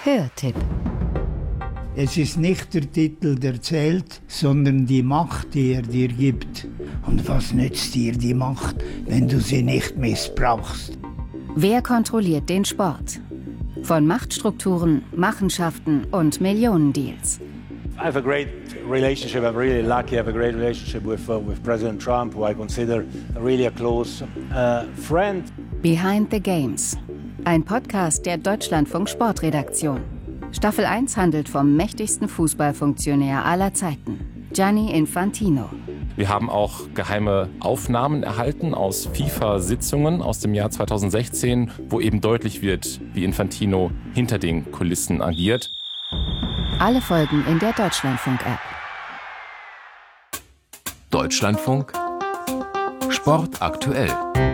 Hörtipp. Es ist nicht der Titel, der zählt, sondern die Macht, die er dir gibt. Und was nützt dir die Macht, wenn du sie nicht missbrauchst? Wer kontrolliert den Sport? Von Machtstrukturen, Machenschaften und Millionendeals. I have a great relationship. I'm really lucky. I have a great relationship with President Trump, who I consider really a close friend. Behind the Games. Ein Podcast der Deutschlandfunk Sportredaktion. Staffel 1 handelt vom mächtigsten Fußballfunktionär aller Zeiten, Gianni Infantino. Wir haben auch geheime Aufnahmen erhalten aus FIFA-Sitzungen aus dem Jahr 2016, wo eben deutlich wird, wie Infantino hinter den Kulissen agiert. Alle Folgen in der Deutschlandfunk-App. Deutschlandfunk Sport aktuell.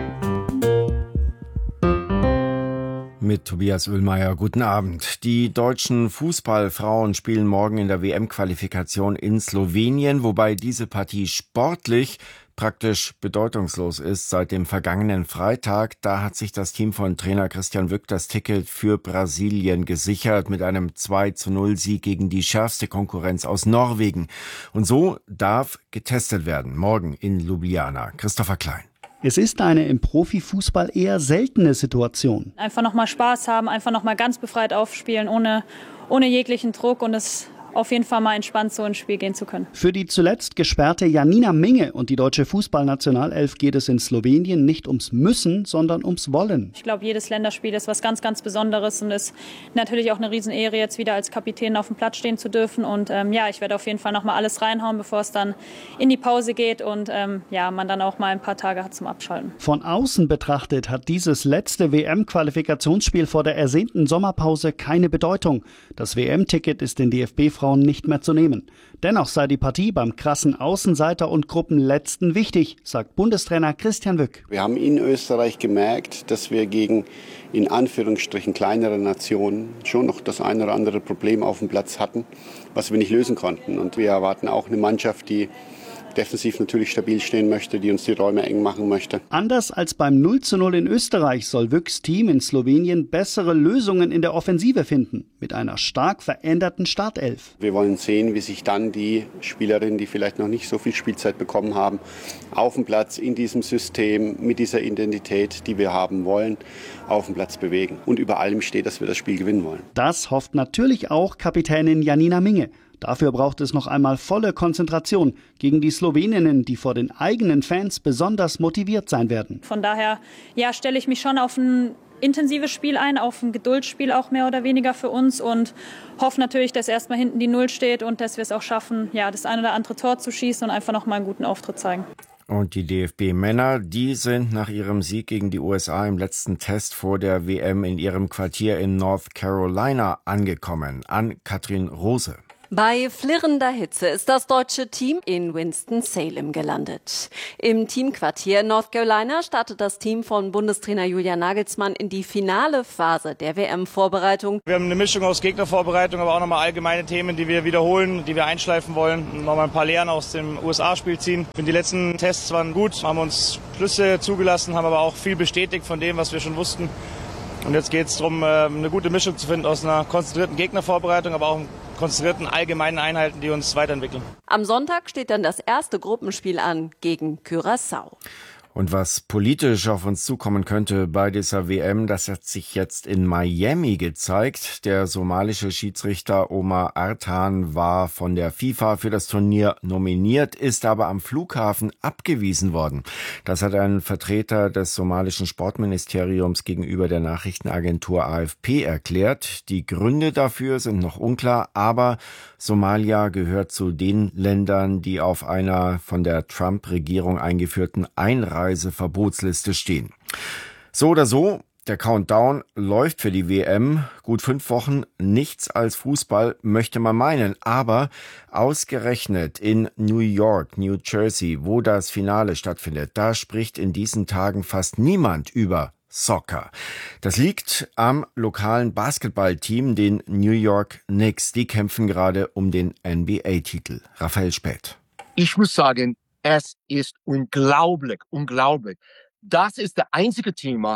Mit Tobias Oehlmeier, guten Abend. Die deutschen Fußballfrauen spielen morgen in der WM-Qualifikation in Slowenien, wobei diese Partie sportlich praktisch bedeutungslos ist seit dem vergangenen Freitag. Da hat sich das Team von Trainer Christian Wück das Ticket für Brasilien gesichert mit einem 2:0-Sieg gegen die schärfste Konkurrenz aus Norwegen. Und so darf getestet werden, morgen in Ljubljana. Christopher Klein. Es ist eine im Profifußball eher seltene Situation. Einfach nochmal Spaß haben, einfach nochmal ganz befreit aufspielen, ohne jeglichen Druck und es auf jeden Fall mal entspannt so ins Spiel gehen zu können. Für die zuletzt gesperrte Janina Minge und die deutsche Fußballnationalelf geht es in Slowenien nicht ums Müssen, sondern ums Wollen. Ich glaube, jedes Länderspiel ist was ganz, ganz Besonderes und ist natürlich auch eine Riesenehre, jetzt wieder als Kapitän auf dem Platz stehen zu dürfen. Und ich werde auf jeden Fall nochmal alles reinhauen, bevor es dann in die Pause geht und man dann auch mal ein paar Tage hat zum Abschalten. Von außen betrachtet hat dieses letzte WM-Qualifikationsspiel vor der ersehnten Sommerpause keine Bedeutung. Das WM-Ticket ist den DFB-Frauen nicht mehr zu nehmen. Dennoch sei die Partie beim krassen Außenseiter und Gruppenletzten wichtig, sagt Bundestrainer Christian Wück. Wir haben in Österreich gemerkt, dass wir gegen in Anführungsstrichen kleinere Nationen schon noch das ein oder andere Problem auf dem Platz hatten, was wir nicht lösen konnten. Und wir erwarten auch eine Mannschaft, die defensiv natürlich stabil stehen möchte, die uns die Räume eng machen möchte. Anders als beim 0:0 in Österreich soll Wücks Team in Slowenien bessere Lösungen in der Offensive finden, mit einer stark veränderten Startelf. Wir wollen sehen, wie sich dann die Spielerinnen, die vielleicht noch nicht so viel Spielzeit bekommen haben, auf dem Platz in diesem System mit dieser Identität, die wir haben wollen, auf dem Platz bewegen. Und über allem steht, dass wir das Spiel gewinnen wollen. Das hofft natürlich auch Kapitänin Janina Minge. Dafür braucht es noch einmal volle Konzentration gegen die Sloweninnen, die vor den eigenen Fans besonders motiviert sein werden. Von daher stelle ich mich schon auf ein intensives Spiel ein, auf ein Geduldsspiel auch mehr oder weniger für uns und hoffe natürlich, dass erstmal hinten die Null steht und dass wir es auch schaffen, das ein oder andere Tor zu schießen und einfach noch mal einen guten Auftritt zeigen. Und die DFB-Männer, die sind nach ihrem Sieg gegen die USA im letzten Test vor der WM in ihrem Quartier in North Carolina angekommen. An Katrin Rose. Bei flirrender Hitze ist das deutsche Team in Winston-Salem gelandet. Im Teamquartier North Carolina startet das Team von Bundestrainer Julian Nagelsmann in die finale Phase der WM-Vorbereitung. Wir haben eine Mischung aus Gegnervorbereitung, aber auch nochmal allgemeine Themen, die wir wiederholen, die wir einschleifen wollen und nochmal ein paar Lehren aus dem USA-Spiel ziehen. Die letzten Tests waren gut, haben uns Schlüsse zugelassen, haben aber auch viel bestätigt von dem, was wir schon wussten. Und jetzt geht es darum, eine gute Mischung zu finden aus einer konzentrierten Gegnervorbereitung, aber auch konzentrierten allgemeinen Einheiten, die uns weiterentwickeln. Am Sonntag steht dann das erste Gruppenspiel an gegen Curaçao. Und was politisch auf uns zukommen könnte bei dieser WM, das hat sich jetzt in Miami gezeigt. Der somalische Schiedsrichter Omar Artan war von der FIFA für das Turnier nominiert, ist aber am Flughafen abgewiesen worden. Das hat ein Vertreter des somalischen Sportministeriums gegenüber der Nachrichtenagentur AFP erklärt. Die Gründe dafür sind noch unklar, aber Somalia gehört zu den Ländern, die auf einer von der Trump-Regierung eingeführten Einreiseverbotsliste stehen. So oder so, der Countdown läuft für die WM. Gut 5 Wochen, nichts als Fußball, möchte man meinen. Aber ausgerechnet in New York, New Jersey, wo das Finale stattfindet, da spricht in diesen Tagen fast niemand über Soccer. Das liegt am lokalen Basketballteam, den New York Knicks. Die kämpfen gerade um den NBA-Titel. Raphael Späth. Ich muss sagen, es ist unglaublich. Das ist das einzige Thema,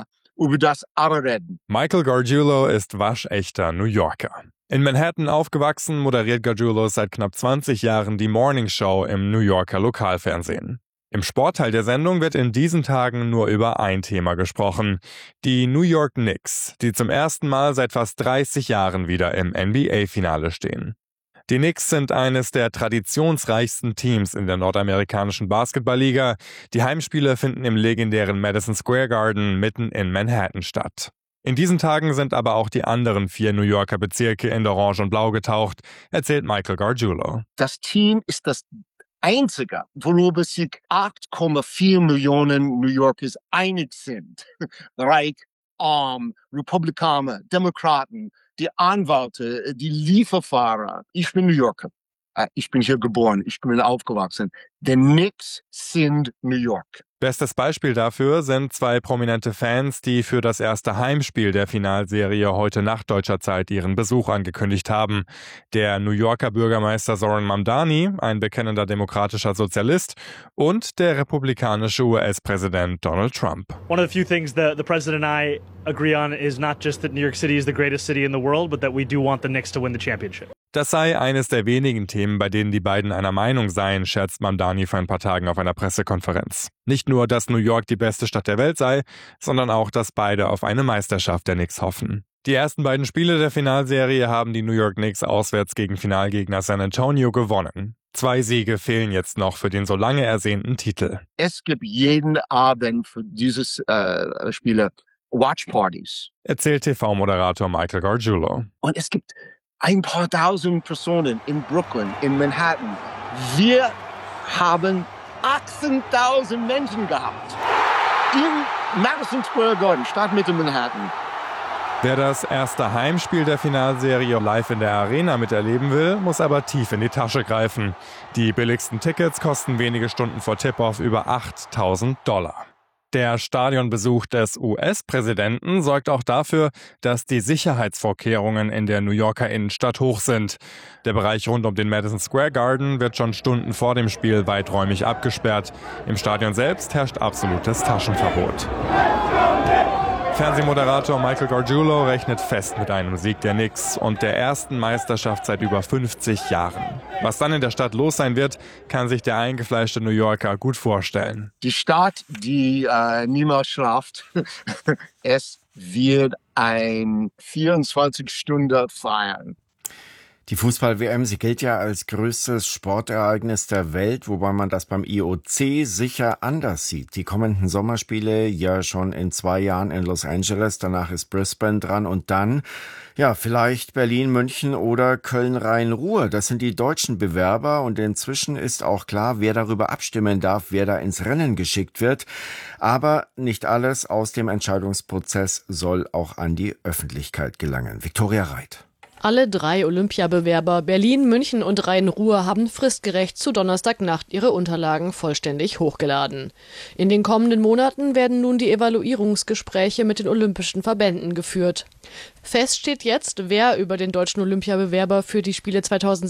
über das alle reden. Michael Gargiulo ist waschechter New Yorker. In Manhattan aufgewachsen, moderiert Gargiulo seit knapp 20 Jahren die Morning Show im New Yorker Lokalfernsehen. Im Sportteil der Sendung wird in diesen Tagen nur über ein Thema gesprochen: die New York Knicks, die zum ersten Mal seit fast 30 Jahren wieder im NBA-Finale stehen. Die Knicks sind eines der traditionsreichsten Teams in der nordamerikanischen Basketballliga. Die Heimspiele finden im legendären Madison Square Garden mitten in Manhattan statt. In diesen Tagen sind aber auch die anderen 4 New Yorker Bezirke in Orange und Blau getaucht, erzählt Michael Gargiulo. Das Team ist das einzige, worüber sich 8,4 Millionen New Yorkers einig sind. Reich, arm, Republikaner, Demokraten, die Anwälte, die Lieferfahrer. Ich bin New Yorker. Ich bin hier geboren, ich bin aufgewachsen. Die Knicks sind New York. Bestes Beispiel dafür sind 2 prominente Fans, die für das erste Heimspiel der Finalserie heute Nacht deutscher Zeit ihren Besuch angekündigt haben. Der New Yorker Bürgermeister Zoran Mamdani, ein bekennender demokratischer Sozialist, und der republikanische US-Präsident Donald Trump. One of the few things the president and I agree on is not just that New York City is the greatest city in the world, but that we do want the Knicks to win the championship. Das sei eines der wenigen Themen, bei denen die beiden einer Meinung seien, scherzt Mamdani vor ein paar Tagen auf einer Pressekonferenz. Nicht nur, dass New York die beste Stadt der Welt sei, sondern auch, dass beide auf eine Meisterschaft der Knicks hoffen. Die ersten beiden Spiele der Finalserie haben die New York Knicks auswärts gegen Finalgegner San Antonio gewonnen. 2 Siege fehlen jetzt noch für den so lange ersehnten Titel. Es gibt jeden Abend für dieses Spiele Watchpartys, erzählt TV-Moderator Michael Gargiulo. Und es gibt ein paar tausend Personen in Brooklyn, in Manhattan. Wir haben 18.000 Menschen gehabt. In Madison Square Garden, Stadtmitte Manhattan. Wer das erste Heimspiel der Finalserie live in der Arena miterleben will, muss aber tief in die Tasche greifen. Die billigsten Tickets kosten wenige Stunden vor Tip-Off über $8.000. Der Stadionbesuch des US-Präsidenten sorgt auch dafür, dass die Sicherheitsvorkehrungen in der New Yorker Innenstadt hoch sind. Der Bereich rund um den Madison Square Garden wird schon Stunden vor dem Spiel weiträumig abgesperrt. Im Stadion selbst herrscht absolutes Taschenverbot. Fernsehmoderator Michael Gargiulo rechnet fest mit einem Sieg der Knicks und der ersten Meisterschaft seit über 50 Jahren. Was dann in der Stadt los sein wird, kann sich der eingefleischte New Yorker gut vorstellen. Die Stadt, die niemals schlaft, es wird ein 24-Stunden feiern. Die Fußball-WM, sie gilt ja als größtes Sportereignis der Welt, wobei man das beim IOC sicher anders sieht. Die kommenden Sommerspiele ja schon in 2 Jahren in Los Angeles, danach ist Brisbane dran und dann, ja, vielleicht Berlin, München oder Köln-Rhein-Ruhr. Das sind die deutschen Bewerber und inzwischen ist auch klar, wer darüber abstimmen darf, wer da ins Rennen geschickt wird. Aber nicht alles aus dem Entscheidungsprozess soll auch an die Öffentlichkeit gelangen. Viktoria Reit. Alle 3 Olympiabewerber Berlin, München und Rhein-Ruhr haben fristgerecht zu Donnerstagnacht ihre Unterlagen vollständig hochgeladen. In den kommenden Monaten werden nun die Evaluierungsgespräche mit den olympischen Verbänden geführt. Fest steht jetzt, wer über den deutschen Olympiabewerber für die Spiele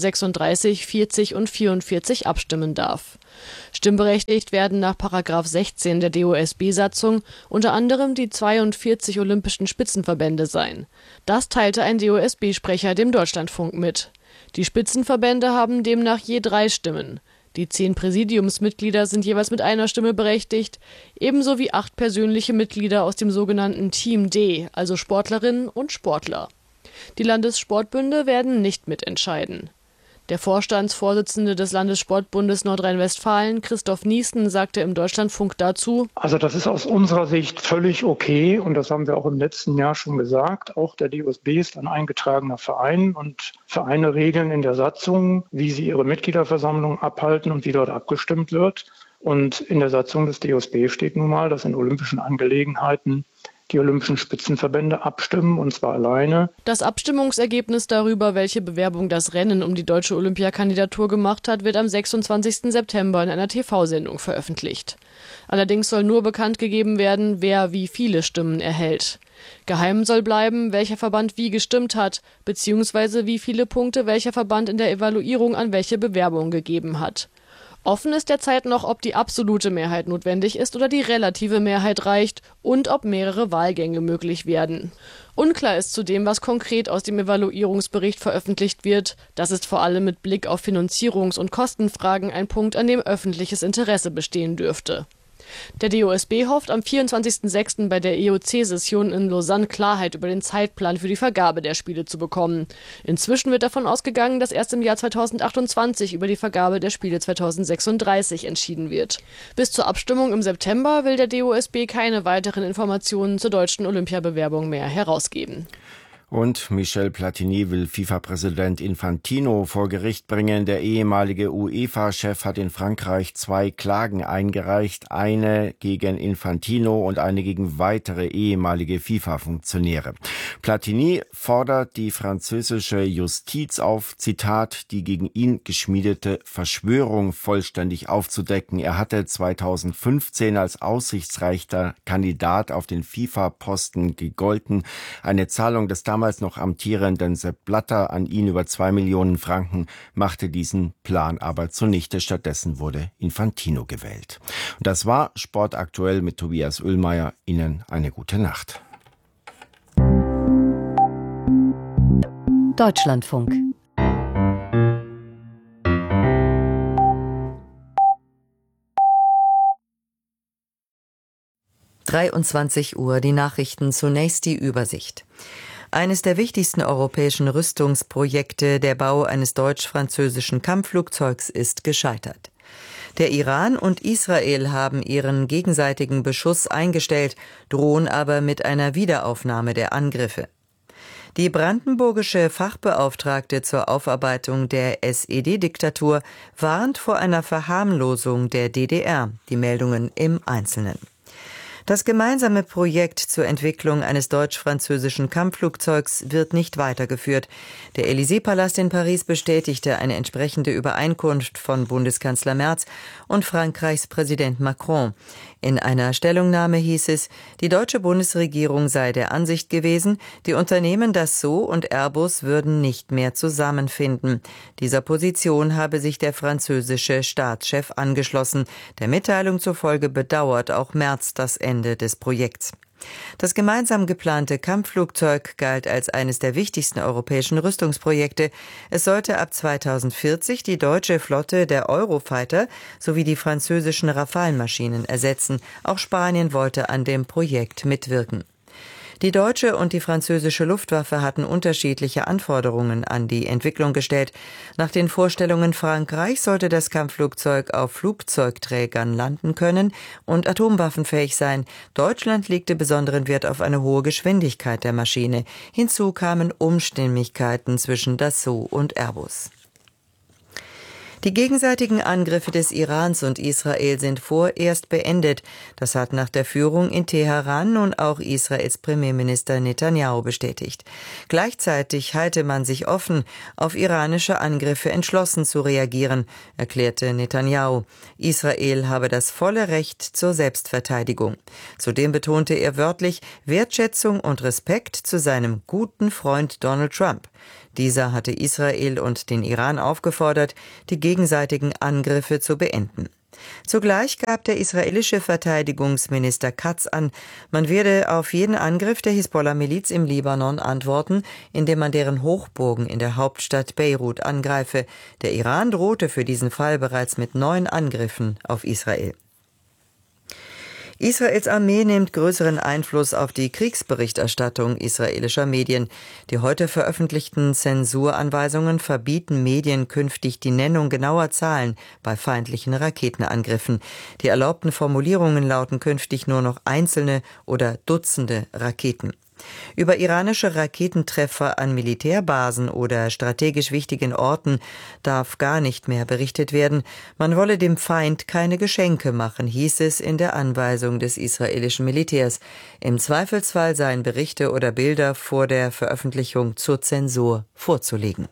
2036, 40 und 44 abstimmen darf. Stimmberechtigt werden nach § 16 der DOSB-Satzung unter anderem die 42 olympischen Spitzenverbände sein. Das teilte ein DOSB-Sprecher dem Deutschlandfunk mit. Die Spitzenverbände haben demnach je 3 Stimmen. Die 10 Präsidiumsmitglieder sind jeweils mit einer Stimme berechtigt, ebenso wie 8 persönliche Mitglieder aus dem sogenannten Team D, also Sportlerinnen und Sportler. Die Landessportbünde werden nicht mitentscheiden. Der Vorstandsvorsitzende des Landessportbundes Nordrhein-Westfalen, Christoph Niesten, sagte im Deutschlandfunk dazu: Also das ist aus unserer Sicht völlig okay und das haben wir auch im letzten Jahr schon gesagt. Auch der DOSB ist ein eingetragener Verein und Vereine regeln in der Satzung, wie sie ihre Mitgliederversammlung abhalten und wie dort abgestimmt wird. Und in der Satzung des DOSB steht nun mal, dass in olympischen Angelegenheiten die olympischen Spitzenverbände abstimmen, und zwar alleine. Das Abstimmungsergebnis darüber, welche Bewerbung das Rennen um die deutsche Olympiakandidatur gemacht hat, wird am 26. September in einer TV-Sendung veröffentlicht. Allerdings soll nur bekannt gegeben werden, wer wie viele Stimmen erhält. Geheim soll bleiben, welcher Verband wie gestimmt hat, beziehungsweise wie viele Punkte welcher Verband in der Evaluierung an welche Bewerbung gegeben hat. Offen ist derzeit noch, ob die absolute Mehrheit notwendig ist oder die relative Mehrheit reicht und ob mehrere Wahlgänge möglich werden. Unklar ist zudem, was konkret aus dem Evaluierungsbericht veröffentlicht wird. Das ist vor allem mit Blick auf Finanzierungs- und Kostenfragen ein Punkt, an dem öffentliches Interesse bestehen dürfte. Der DOSB hofft am 24.06. bei der EOC-Session in Lausanne Klarheit über den Zeitplan für die Vergabe der Spiele zu bekommen. Inzwischen wird davon ausgegangen, dass erst im Jahr 2028 über die Vergabe der Spiele 2036 entschieden wird. Bis zur Abstimmung im September will der DOSB keine weiteren Informationen zur deutschen Olympiabewerbung mehr herausgeben. Und Michel Platini will FIFA-Präsident Infantino vor Gericht bringen. Der ehemalige UEFA-Chef hat in Frankreich 2 Klagen eingereicht. Eine gegen Infantino und eine gegen weitere ehemalige FIFA-Funktionäre. Platini fordert die französische Justiz auf, Zitat, die gegen ihn geschmiedete Verschwörung vollständig aufzudecken. Er hatte 2015 als aussichtsreicher Kandidat auf den FIFA-Posten gegolten. Eine Zahlung des damals noch amtierenden Sepp Blatter an ihn über 2 Millionen Franken machte diesen Plan aber zunichte. Stattdessen wurde Infantino gewählt. Und das war Sport aktuell mit Tobias Oehlmeier. Ihnen eine gute Nacht. Deutschlandfunk. Uhr, die Nachrichten, zunächst die Übersicht. Eines der wichtigsten europäischen Rüstungsprojekte, der Bau eines deutsch-französischen Kampfflugzeugs, ist gescheitert. Der Iran und Israel haben ihren gegenseitigen Beschuss eingestellt, drohen aber mit einer Wiederaufnahme der Angriffe. Die brandenburgische Fachbeauftragte zur Aufarbeitung der SED-Diktatur warnt vor einer Verharmlosung der DDR. Die Meldungen im Einzelnen. Das gemeinsame Projekt zur Entwicklung eines deutsch-französischen Kampfflugzeugs wird nicht weitergeführt. Der Élysée-Palast in Paris bestätigte eine entsprechende Übereinkunft von Bundeskanzler Merz und Frankreichs Präsident Macron. In einer Stellungnahme hieß es, die deutsche Bundesregierung sei der Ansicht gewesen, die Unternehmen Dassault und Airbus würden nicht mehr zusammenfinden. Dieser Position habe sich der französische Staatschef angeschlossen. Der Mitteilung zufolge bedauert auch Merz das Ende des Projekts. Das gemeinsam geplante Kampfflugzeug galt als eines der wichtigsten europäischen Rüstungsprojekte. Es sollte ab 2040 die deutsche Flotte der Eurofighter sowie die französischen Rafale-Maschinen ersetzen. Auch Spanien wollte an dem Projekt mitwirken. Die deutsche und die französische Luftwaffe hatten unterschiedliche Anforderungen an die Entwicklung gestellt. Nach den Vorstellungen Frankreichs sollte das Kampfflugzeug auf Flugzeugträgern landen können und atomwaffenfähig sein. Deutschland legte besonderen Wert auf eine hohe Geschwindigkeit der Maschine. Hinzu kamen Unstimmigkeiten zwischen Dassault und Airbus. Die gegenseitigen Angriffe des Irans und Israel sind vorerst beendet. Das hat nach der Führung in Teheran nun auch Israels Premierminister Netanyahu bestätigt. Gleichzeitig halte man sich offen, auf iranische Angriffe entschlossen zu reagieren, erklärte Netanyahu. Israel habe das volle Recht zur Selbstverteidigung. Zudem betonte er wörtlich Wertschätzung und Respekt zu seinem guten Freund Donald Trump. Dieser hatte Israel und den Iran aufgefordert, die gegenseitigen Angriffe zu beenden. Zugleich gab der israelische Verteidigungsminister Katz an, man werde auf jeden Angriff der Hisbollah-Miliz im Libanon antworten, indem man deren Hochburgen in der Hauptstadt Beirut angreife. Der Iran drohte für diesen Fall bereits mit 9 Angriffen auf Israel. Israels Armee nimmt größeren Einfluss auf die Kriegsberichterstattung israelischer Medien. Die heute veröffentlichten Zensuranweisungen verbieten Medien künftig die Nennung genauer Zahlen bei feindlichen Raketenangriffen. Die erlaubten Formulierungen lauten künftig nur noch einzelne oder Dutzende Raketen. Über iranische Raketentreffer an Militärbasen oder strategisch wichtigen Orten darf gar nicht mehr berichtet werden. Man wolle dem Feind keine Geschenke machen, hieß es in der Anweisung des israelischen Militärs. Im Zweifelsfall seien Berichte oder Bilder vor der Veröffentlichung zur Zensur vorzulegen.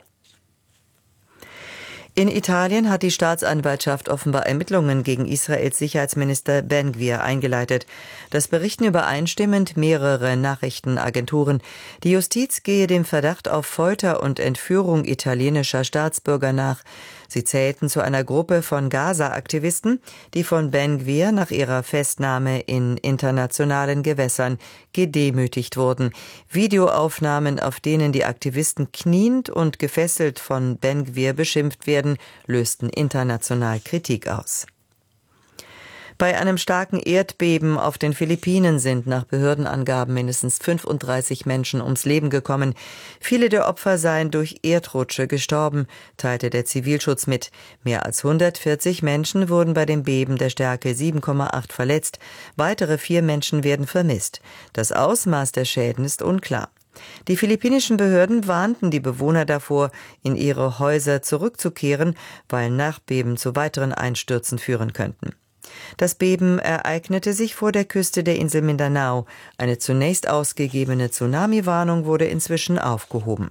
In Italien hat die Staatsanwaltschaft offenbar Ermittlungen gegen Israels Sicherheitsminister Ben-Gvir eingeleitet. Das berichten übereinstimmend mehrere Nachrichtenagenturen. Die Justiz gehe dem Verdacht auf Folter und Entführung italienischer Staatsbürger nach. Sie zählten zu einer Gruppe von Gaza-Aktivisten, die von Ben Gvir nach ihrer Festnahme in internationalen Gewässern gedemütigt wurden. Videoaufnahmen, auf denen die Aktivisten kniend und gefesselt von Ben Gvir beschimpft werden, lösten international Kritik aus. Bei einem starken Erdbeben auf den Philippinen sind nach Behördenangaben mindestens 35 Menschen ums Leben gekommen. Viele der Opfer seien durch Erdrutsche gestorben, teilte der Zivilschutz mit. Mehr als 140 Menschen wurden bei dem Beben der Stärke 7,8 verletzt. Weitere 4 Menschen werden vermisst. Das Ausmaß der Schäden ist unklar. Die philippinischen Behörden warnten die Bewohner davor, in ihre Häuser zurückzukehren, weil Nachbeben zu weiteren Einstürzen führen könnten. Das Beben ereignete sich vor der Küste der Insel Mindanao. Eine zunächst ausgegebene Tsunami-Warnung wurde inzwischen aufgehoben.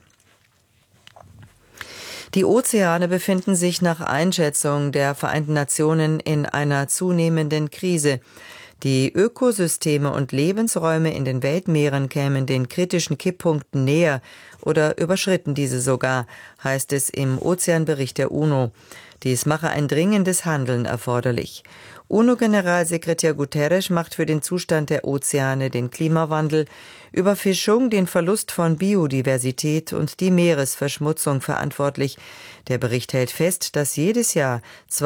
Die Ozeane befinden sich nach Einschätzung der Vereinten Nationen in einer zunehmenden Krise. Die Ökosysteme und Lebensräume in den Weltmeeren kämen den kritischen Kipppunkten näher oder überschritten diese sogar, heißt es im Ozeanbericht der UNO. Dies mache ein dringendes Handeln erforderlich. UNO-Generalsekretär Guterres macht für den Zustand der Ozeane, den Klimawandel, Überfischung, den Verlust von Biodiversität und die Meeresverschmutzung verantwortlich. Der Bericht hält fest, dass jedes Jahr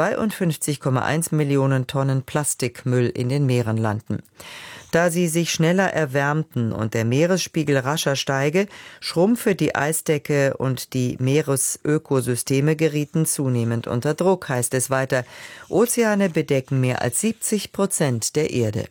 52,1 Millionen Tonnen Plastikmüll in den Meeren landen. Da sie sich schneller erwärmten und der Meeresspiegel rascher steige, schrumpfe die Eisdecke und die Meeresökosysteme gerieten zunehmend unter Druck, heißt es weiter. Ozeane bedecken mehr als 70% der Erde.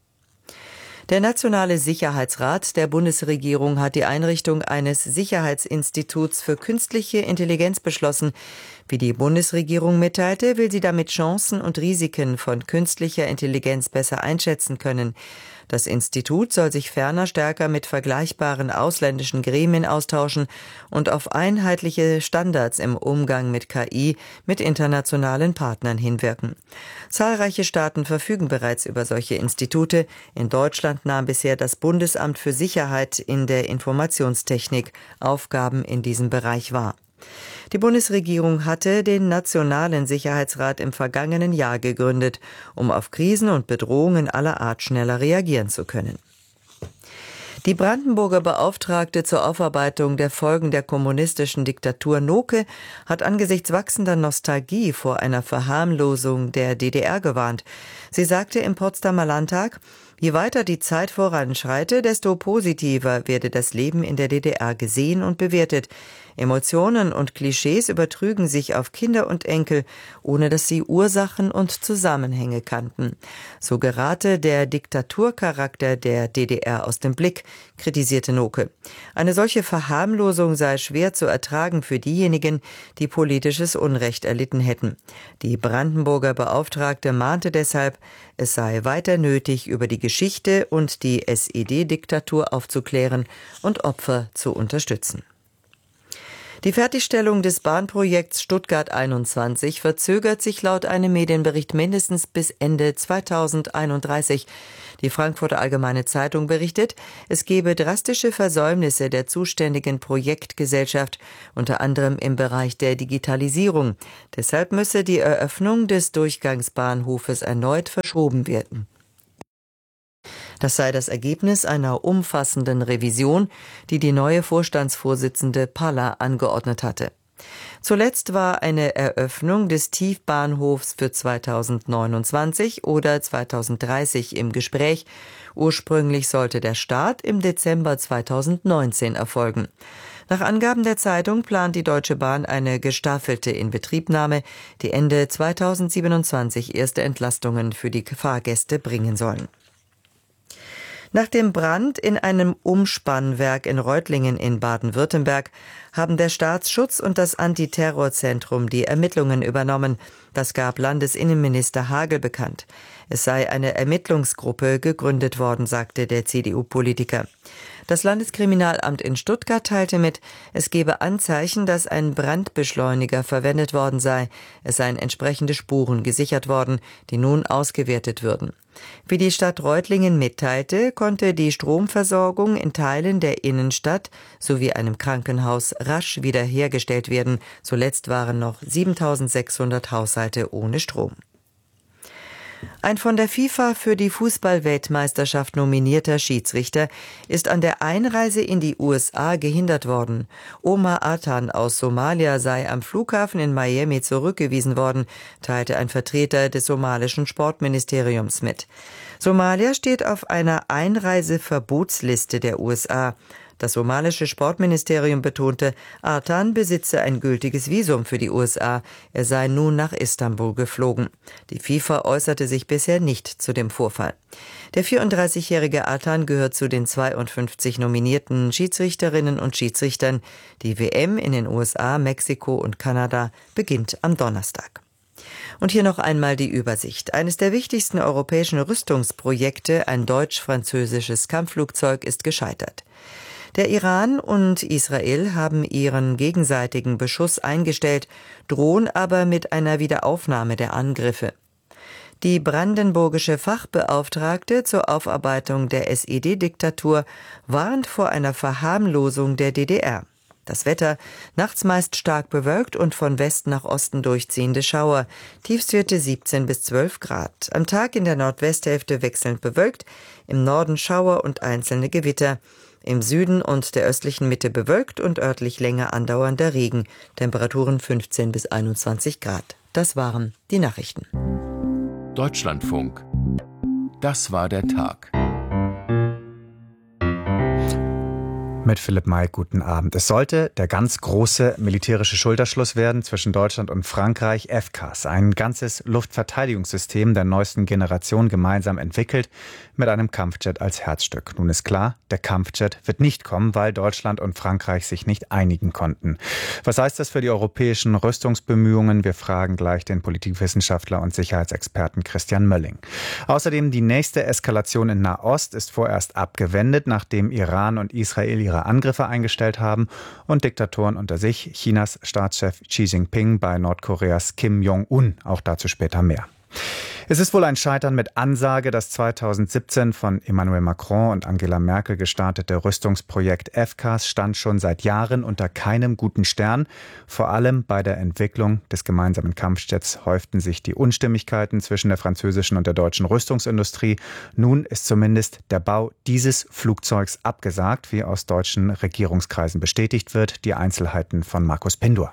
Der Nationale Sicherheitsrat der Bundesregierung hat die Einrichtung eines Sicherheitsinstituts für künstliche Intelligenz beschlossen. Wie die Bundesregierung mitteilte, will sie damit Chancen und Risiken von künstlicher Intelligenz besser einschätzen können. Das Institut soll sich ferner stärker mit vergleichbaren ausländischen Gremien austauschen und auf einheitliche Standards im Umgang mit KI mit internationalen Partnern hinwirken. Zahlreiche Staaten verfügen bereits über solche Institute. In Deutschland nahm bisher das Bundesamt für Sicherheit in der Informationstechnik Aufgaben in diesem Bereich wahr. Die Bundesregierung hatte den Nationalen Sicherheitsrat im vergangenen Jahr gegründet, um auf Krisen und Bedrohungen aller Art schneller reagieren zu können. Die Brandenburger Beauftragte zur Aufarbeitung der Folgen der kommunistischen Diktatur Noke hat angesichts wachsender Nostalgie vor einer Verharmlosung der DDR gewarnt. Sie sagte im Potsdamer Landtag, je weiter die Zeit voranschreite, desto positiver werde das Leben in der DDR gesehen und bewertet. Emotionen und Klischees übertrügen sich auf Kinder und Enkel, ohne dass sie Ursachen und Zusammenhänge kannten. So gerate der Diktaturcharakter der DDR aus dem Blick, kritisierte Noke. Eine solche Verharmlosung sei schwer zu ertragen für diejenigen, die politisches Unrecht erlitten hätten. Die Brandenburger Beauftragte mahnte deshalb, es sei weiter nötig, über die Geschichte und die SED-Diktatur aufzuklären und Opfer zu unterstützen. Die Fertigstellung des Bahnprojekts Stuttgart 21 verzögert sich laut einem Medienbericht mindestens bis Ende 2031. Die Frankfurter Allgemeine Zeitung berichtet, es gebe drastische Versäumnisse der zuständigen Projektgesellschaft, unter anderem im Bereich der Digitalisierung. Deshalb müsse die Eröffnung des Durchgangsbahnhofes erneut verschoben werden. Das sei das Ergebnis einer umfassenden Revision, die die neue Vorstandsvorsitzende Palla angeordnet hatte. Zuletzt war eine Eröffnung des Tiefbahnhofs für 2029 oder 2030 im Gespräch. Ursprünglich sollte der Start im Dezember 2019 erfolgen. Nach Angaben der Zeitung plant die Deutsche Bahn eine gestaffelte Inbetriebnahme, die Ende 2027 erste Entlastungen für die Fahrgäste bringen sollen. Nach dem Brand in einem Umspannwerk in Reutlingen in Baden-Württemberg haben der Staatsschutz und das Antiterrorzentrum die Ermittlungen übernommen. Das gab Landesinnenminister Hagel bekannt. Es sei eine Ermittlungsgruppe gegründet worden, sagte der CDU-Politiker. Das Landeskriminalamt in Stuttgart teilte mit, es gebe Anzeichen, dass ein Brandbeschleuniger verwendet worden sei. Es seien entsprechende Spuren gesichert worden, die nun ausgewertet würden. Wie die Stadt Reutlingen mitteilte, konnte die Stromversorgung in Teilen der Innenstadt sowie einem Krankenhaus rasch wiederhergestellt werden. Zuletzt waren noch 7.600 Haushalte ohne Strom. Ein von der FIFA für die Fußball-Weltmeisterschaft nominierter Schiedsrichter ist an der Einreise in die USA gehindert worden. Omar Artan aus Somalia sei am Flughafen in Miami zurückgewiesen worden, teilte ein Vertreter des somalischen Sportministeriums mit. Somalia steht auf einer Einreiseverbotsliste der USA. Das somalische Sportministerium betonte, Artan besitze ein gültiges Visum für die USA. Er sei nun nach Istanbul geflogen. Die FIFA äußerte sich bisher nicht zu dem Vorfall. Der 34-jährige Artan gehört zu den 52 nominierten Schiedsrichterinnen und Schiedsrichtern. Die WM in den USA, Mexiko und Kanada beginnt am Donnerstag. Und hier noch einmal die Übersicht. Eines der wichtigsten europäischen Rüstungsprojekte, ein deutsch-französisches Kampfflugzeug, ist gescheitert. Der Iran und Israel haben ihren gegenseitigen Beschuss eingestellt, drohen aber mit einer Wiederaufnahme der Angriffe. Die brandenburgische Fachbeauftragte zur Aufarbeitung der SED-Diktatur warnt vor einer Verharmlosung der DDR. Das Wetter, nachts meist stark bewölkt und von Westen nach Osten durchziehende Schauer, Tiefstwerte 17 bis 12 Grad. Am Tag in der Nordwesthälfte wechselnd bewölkt, im Norden Schauer und einzelne Gewitter. Im Süden und der östlichen Mitte bewölkt und örtlich länger andauernder Regen. Temperaturen 15 bis 21 Grad. Das waren die Nachrichten. Deutschlandfunk. Das war der Tag. Mit Philipp May, guten Abend. Es sollte der ganz große militärische Schulterschluss werden zwischen Deutschland und Frankreich, FCAS, ein ganzes Luftverteidigungssystem der neuesten Generation, gemeinsam entwickelt, mit einem Kampfjet als Herzstück. Nun ist klar, der Kampfjet wird nicht kommen, weil Deutschland und Frankreich sich nicht einigen konnten. Was heißt das für die europäischen Rüstungsbemühungen? Wir fragen gleich den Politikwissenschaftler und Sicherheitsexperten Christian Mölling. Außerdem die nächste Eskalation in Nahost ist vorerst abgewendet, nachdem Iran und Israel ihre Angriffe eingestellt haben und Diktatoren unter sich, Chinas Staatschef Xi Jinping bei Nordkoreas Kim Jong-un. Auch dazu später mehr. Es ist wohl ein Scheitern mit Ansage. Das 2017 von Emmanuel Macron und Angela Merkel gestartete Rüstungsprojekt FCAS stand schon seit Jahren unter keinem guten Stern. Vor allem bei der Entwicklung des gemeinsamen Kampfjets häuften sich die Unstimmigkeiten zwischen der französischen und der deutschen Rüstungsindustrie. Nun ist zumindest der Bau dieses Flugzeugs abgesagt, wie aus deutschen Regierungskreisen bestätigt wird. Die Einzelheiten von Markus Pindur.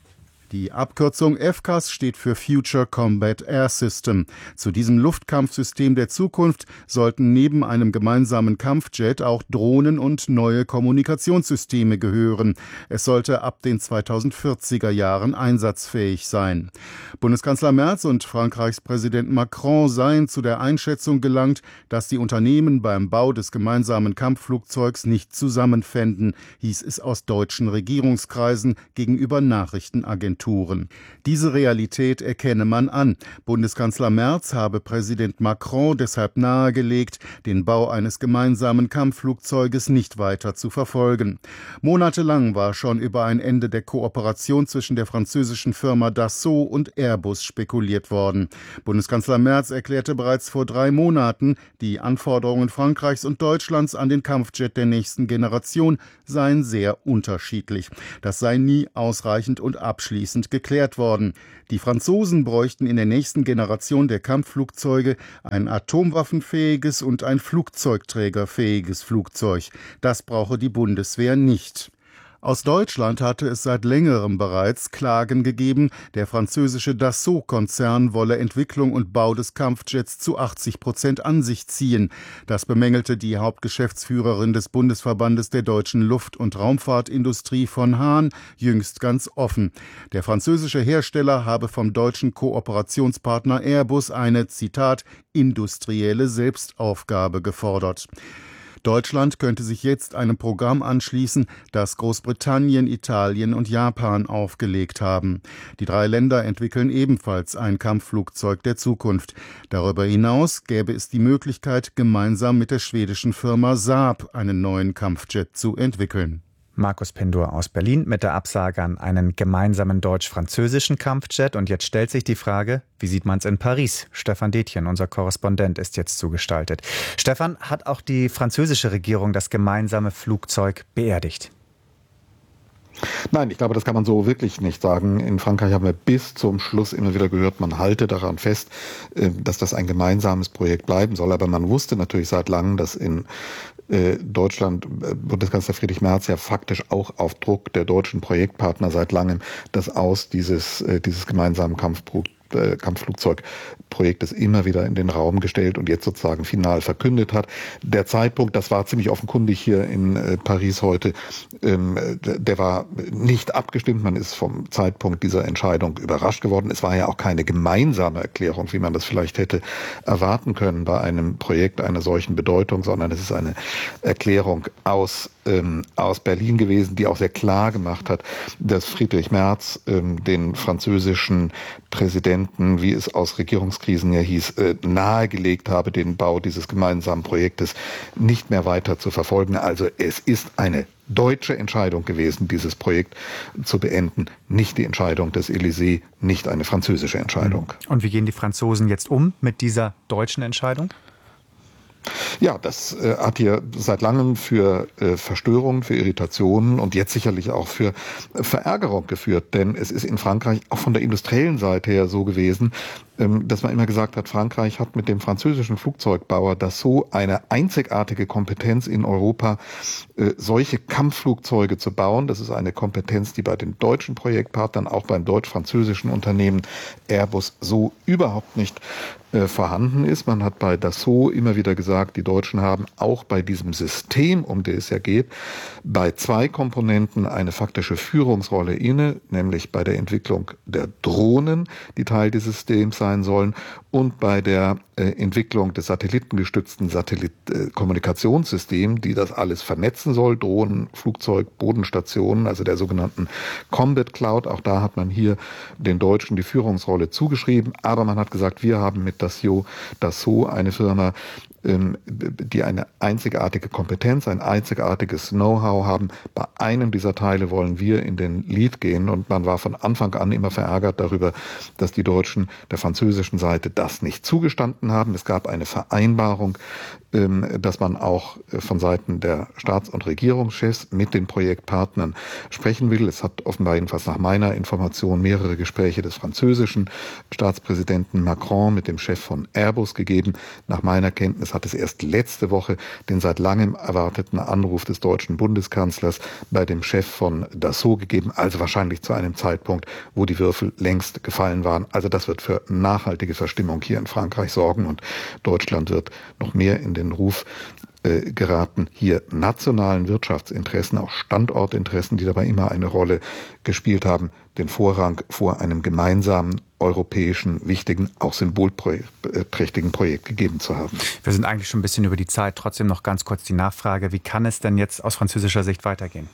Die Abkürzung FCAS steht für Future Combat Air System. Zu diesem Luftkampfsystem der Zukunft sollten neben einem gemeinsamen Kampfjet auch Drohnen und neue Kommunikationssysteme gehören. Es sollte ab den 2040er Jahren einsatzfähig sein. Bundeskanzler Merz und Frankreichs Präsident Macron seien zu der Einschätzung gelangt, dass die Unternehmen beim Bau des gemeinsamen Kampfflugzeugs nicht zusammenfänden, hieß es aus deutschen Regierungskreisen gegenüber Nachrichtenagenturen. Diese Realität erkenne man an. Bundeskanzler Merz habe Präsident Macron deshalb nahegelegt, den Bau eines gemeinsamen Kampfflugzeuges nicht weiter zu verfolgen. Monatelang war schon über ein Ende der Kooperation zwischen der französischen Firma Dassault und Airbus spekuliert worden. Bundeskanzler Merz erklärte bereits vor 3 Monaten, die Anforderungen Frankreichs und Deutschlands an den Kampfjet der nächsten Generation seien sehr unterschiedlich. Das sei nie ausreichend und abschließend geklärt worden. Die Franzosen bräuchten in der nächsten Generation der Kampfflugzeuge ein atomwaffenfähiges und ein flugzeugträgerfähiges Flugzeug. Das brauche die Bundeswehr nicht. Aus Deutschland hatte es seit längerem bereits Klagen gegeben, der französische Dassault-Konzern wolle Entwicklung und Bau des Kampfjets zu 80% an sich ziehen. Das bemängelte die Hauptgeschäftsführerin des Bundesverbandes der deutschen Luft- und Raumfahrtindustrie von Hahn jüngst ganz offen. Der französische Hersteller habe vom deutschen Kooperationspartner Airbus eine, Zitat, industrielle Selbstaufgabe gefordert. Deutschland könnte sich jetzt einem Programm anschließen, das Großbritannien, Italien und Japan aufgelegt haben. Die 3 Länder entwickeln ebenfalls ein Kampfflugzeug der Zukunft. Darüber hinaus gäbe es die Möglichkeit, gemeinsam mit der schwedischen Firma Saab einen neuen Kampfjet zu entwickeln. Markus Pindur aus Berlin mit der Absage an einen gemeinsamen deutsch-französischen Kampfjet. Und jetzt stellt sich die Frage, wie sieht man es in Paris? Stefan Detjen, unser Korrespondent, ist jetzt zugestaltet. Stefan, hat auch die französische Regierung das gemeinsame Flugzeug beerdigt? Nein, ich glaube, das kann man so wirklich nicht sagen. In Frankreich haben wir bis zum Schluss immer wieder gehört, man halte daran fest, dass das ein gemeinsames Projekt bleiben soll. Aber man wusste natürlich seit langem, dass in Deutschland Bundeskanzler Friedrich Merz ja faktisch auch auf Druck der deutschen Projektpartner seit langem das Aus dieses gemeinsamen Kampfflugzeugprojektes immer wieder in den Raum gestellt und jetzt sozusagen final verkündet hat. Der Zeitpunkt, das war ziemlich offenkundig hier in Paris heute, der war nicht abgestimmt. Man ist vom Zeitpunkt dieser Entscheidung überrascht geworden. Es war ja auch keine gemeinsame Erklärung, wie man das vielleicht hätte erwarten können bei einem Projekt einer solchen Bedeutung, sondern es ist eine Erklärung aus Berlin gewesen, die auch sehr klar gemacht hat, dass Friedrich Merz den französischen Präsidenten, wie es aus Regierungskrisen ja hieß, nahegelegt habe, den Bau dieses gemeinsamen Projektes nicht mehr weiter zu verfolgen. Also es ist eine deutsche Entscheidung gewesen, dieses Projekt zu beenden, nicht die Entscheidung des Élysée, nicht eine französische Entscheidung. Und wie gehen die Franzosen jetzt um mit dieser deutschen Entscheidung? Ja, das hat hier seit langem für Verstörungen, für Irritationen und jetzt sicherlich auch für Verärgerung geführt. Denn es ist in Frankreich auch von der industriellen Seite her so gewesen, dass man immer gesagt hat, Frankreich hat mit dem französischen Flugzeugbauer Dassault eine einzigartige Kompetenz in Europa, solche Kampfflugzeuge zu bauen. Das ist eine Kompetenz, die bei den deutschen Projektpartnern, auch beim deutsch-französischen Unternehmen Airbus so überhaupt nicht vorhanden ist. Man hat bei Dassault immer wieder gesagt, die Deutschen haben auch bei diesem System, um das es ja geht, bei 2 Komponenten eine faktische Führungsrolle inne, nämlich bei der Entwicklung der Drohnen, die Teil dieses Systems sein sollen, und bei der Entwicklung des satellitengestützten Kommunikationssystems, die das alles vernetzen soll, Drohnen, Flugzeug, Bodenstationen, also der sogenannten Combat Cloud. Auch da hat man hier den Deutschen die Führungsrolle zugeschrieben, aber man hat gesagt, wir haben mit Dassault eine Firma, die eine einzigartige Kompetenz, ein einzigartiges Know-how haben. Bei einem dieser Teile wollen wir in den Lead gehen, und man war von Anfang an immer verärgert darüber, dass die Deutschen der französischen Seite das nicht zugestanden haben. Es gab eine Vereinbarung, dass man auch von Seiten der Staats- und Regierungschefs mit den Projektpartnern sprechen will. Es hat offenbar, jedenfalls nach meiner Information, mehrere Gespräche des französischen Staatspräsidenten Macron mit dem Chef von Airbus gegeben. Nach meiner Kenntnis hat es erst letzte Woche den seit langem erwarteten Anruf des deutschen Bundeskanzlers bei dem Chef von Dassault gegeben, also wahrscheinlich zu einem Zeitpunkt, wo die Würfel längst gefallen waren. Also das wird für nachhaltige Verstimmung hier in Frankreich sorgen, und Deutschland wird noch mehr in den Ruf geraten, hier nationalen Wirtschaftsinteressen, auch Standortinteressen, die dabei immer eine Rolle gespielt haben, den Vorrang vor einem gemeinsamen europäischen, wichtigen, auch symbolträchtigen Projekt gegeben zu haben. Wir sind eigentlich schon ein bisschen über die Zeit. Trotzdem noch ganz kurz die Nachfrage, wie kann es denn jetzt aus französischer Sicht weitergehen?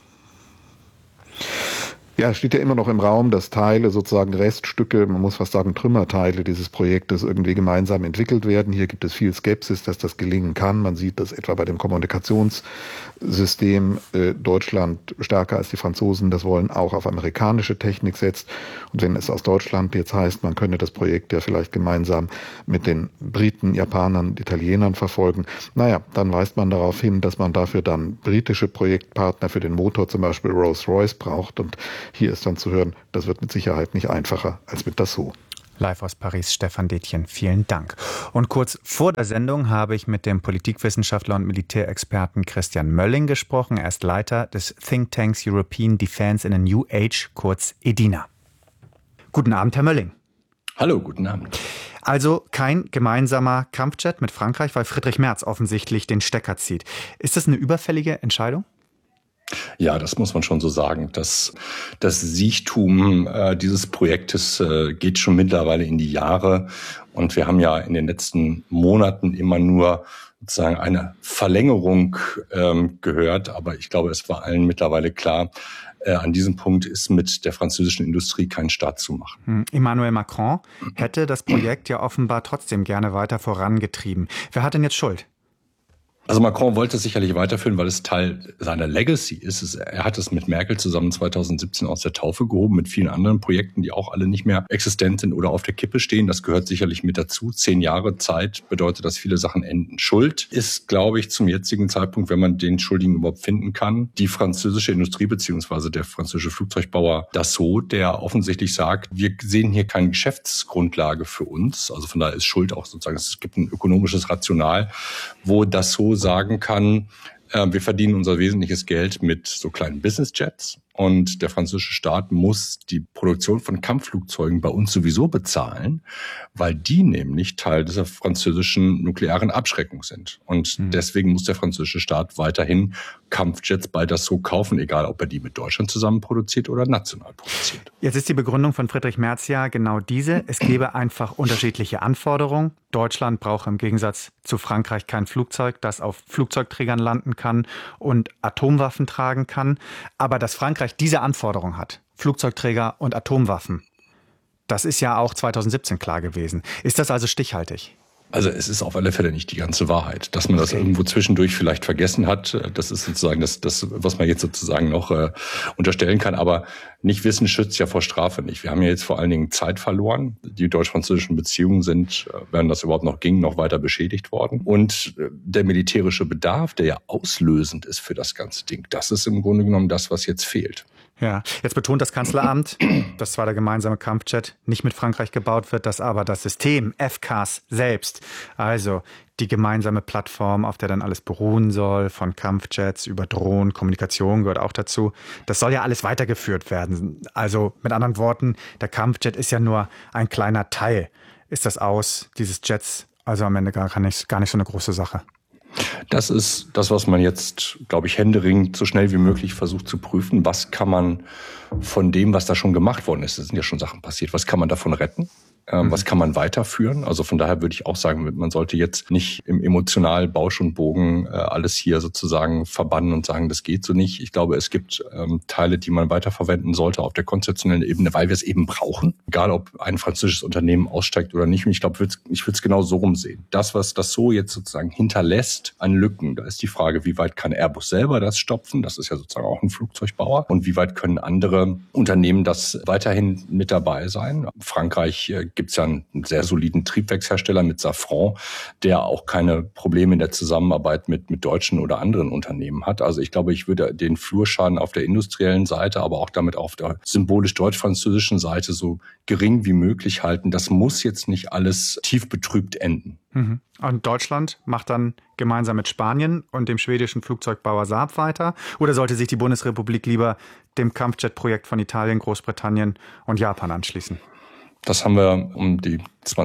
Ja, es steht ja immer noch im Raum, dass Teile, sozusagen Reststücke, man muss fast sagen Trümmerteile dieses Projektes irgendwie gemeinsam entwickelt werden. Hier gibt es viel Skepsis, dass das gelingen kann. Man sieht das etwa bei dem Kommunikationssystem Deutschland stärker als die Franzosen das wollen, auch auf amerikanische Technik setzt. Und wenn es aus Deutschland jetzt heißt, man könne das Projekt ja vielleicht gemeinsam mit den Briten, Japanern, Italienern verfolgen, dann weist man darauf hin, dass man dafür dann britische Projektpartner für den Motor, zum Beispiel Rolls-Royce, braucht. Und hier ist dann zu hören, das wird mit Sicherheit nicht einfacher als mit Dassault. Live aus Paris, Stefan Detjen, vielen Dank. Und kurz vor der Sendung habe ich mit dem Politikwissenschaftler und Militärexperten Christian Mölling gesprochen. Er ist Leiter des Thinktanks European Defence in a New Age, kurz EDINA. Guten Abend, Herr Mölling. Hallo, guten Abend. Also kein gemeinsamer Kampfjet mit Frankreich, weil Friedrich Merz offensichtlich den Stecker zieht. Ist das eine überfällige Entscheidung? Ja, das muss man schon so sagen. Das Siechtum dieses Projektes geht schon mittlerweile in die Jahre. Und wir haben ja in den letzten Monaten immer nur sozusagen eine Verlängerung gehört. Aber ich glaube, es war allen mittlerweile klar, an diesem Punkt ist mit der französischen Industrie kein Start zu machen. Emmanuel Macron hätte das Projekt ja offenbar trotzdem gerne weiter vorangetrieben. Wer hat denn jetzt Schuld? Also Macron wollte es sicherlich weiterführen, weil es Teil seiner Legacy ist. Er hat es mit Merkel zusammen 2017 aus der Taufe gehoben, mit vielen anderen Projekten, die auch alle nicht mehr existent sind oder auf der Kippe stehen. Das gehört sicherlich mit dazu. 10 Jahre Zeit bedeutet, dass viele Sachen enden. Schuld ist, glaube ich, zum jetzigen Zeitpunkt, wenn man den Schuldigen überhaupt finden kann, die französische Industrie bzw. der französische Flugzeugbauer Dassault, der offensichtlich sagt, wir sehen hier keine Geschäftsgrundlage für uns. Also von daher ist Schuld auch sozusagen, es gibt ein ökonomisches Rational, wo Dassault sagen kann, wir verdienen unser wesentliches Geld mit so kleinen Businessjets und der französische Staat muss die Produktion von Kampfflugzeugen bei uns sowieso bezahlen, weil die nämlich Teil dieser französischen nuklearen Abschreckung sind. Und deswegen muss der französische Staat weiterhin Kampfjets bei Dassault kaufen, egal ob er die mit Deutschland zusammen produziert oder national produziert. Jetzt ist die Begründung von Friedrich Merz ja genau diese. Es gäbe einfach unterschiedliche Anforderungen. Deutschland braucht im Gegensatz zu Frankreich kein Flugzeug, das auf Flugzeugträgern landen kann und Atomwaffen tragen kann. Aber dass Frankreich diese Anforderung hat, Flugzeugträger und Atomwaffen, das ist ja auch 2017 klar gewesen. Ist das also stichhaltig? Also es ist auf alle Fälle nicht die ganze Wahrheit. Dass man das irgendwo zwischendurch vielleicht vergessen hat, das ist sozusagen das was man jetzt sozusagen noch unterstellen kann. Aber nicht wissen schützt ja vor Strafe nicht. Wir haben ja jetzt vor allen Dingen Zeit verloren. Die deutsch-französischen Beziehungen sind, wenn das überhaupt noch ging, noch weiter beschädigt worden. Und der militärische Bedarf, der ja auslösend ist für das ganze Ding, das ist im Grunde genommen das, was jetzt fehlt. Ja, jetzt betont das Kanzleramt, dass zwar der gemeinsame Kampfjet nicht mit Frankreich gebaut wird, dass aber das System FCAS selbst, also die gemeinsame Plattform, auf der dann alles beruhen soll, von Kampfjets über Drohnen, Kommunikation gehört auch dazu, das soll ja alles weitergeführt werden. Also mit anderen Worten, der Kampfjet ist ja nur ein kleiner Teil. Ist das Aus dieses Jets also am Ende gar nicht so eine große Sache? Das ist das, was man jetzt, glaube ich, händeringend so schnell wie möglich versucht zu prüfen. Was kann man von dem, was da schon gemacht worden ist, es sind ja schon Sachen passiert, was kann man davon retten? Was kann man weiterführen? Also von daher würde ich auch sagen, man sollte jetzt nicht im emotionalen Bausch und Bogen alles hier sozusagen verbannen und sagen, das geht so nicht. Ich glaube, es gibt Teile, die man weiterverwenden sollte auf der konzeptionellen Ebene, weil wir es eben brauchen. Egal, ob ein französisches Unternehmen aussteigt oder nicht. Und ich glaube, ich würde es genau so rumsehen. Das, was das so jetzt sozusagen hinterlässt an Lücken, da ist die Frage, wie weit kann Airbus selber das stopfen? Das ist ja sozusagen auch ein Flugzeugbauer. Und wie weit können andere Unternehmen das weiterhin mit dabei sein? Frankreich gibt es ja einen sehr soliden Triebwerkshersteller mit Safran, der auch keine Probleme in der Zusammenarbeit mit deutschen oder anderen Unternehmen hat. Also ich glaube, ich würde den Flurschaden auf der industriellen Seite, aber auch damit auf der symbolisch deutsch-französischen Seite so gering wie möglich halten. Das muss jetzt nicht alles tief betrübt enden. Und Deutschland macht dann gemeinsam mit Spanien und dem schwedischen Flugzeugbauer Saab weiter? Oder sollte sich die Bundesrepublik lieber dem Kampfjet-Projekt von Italien, Großbritannien und Japan anschließen? Das haben wir um die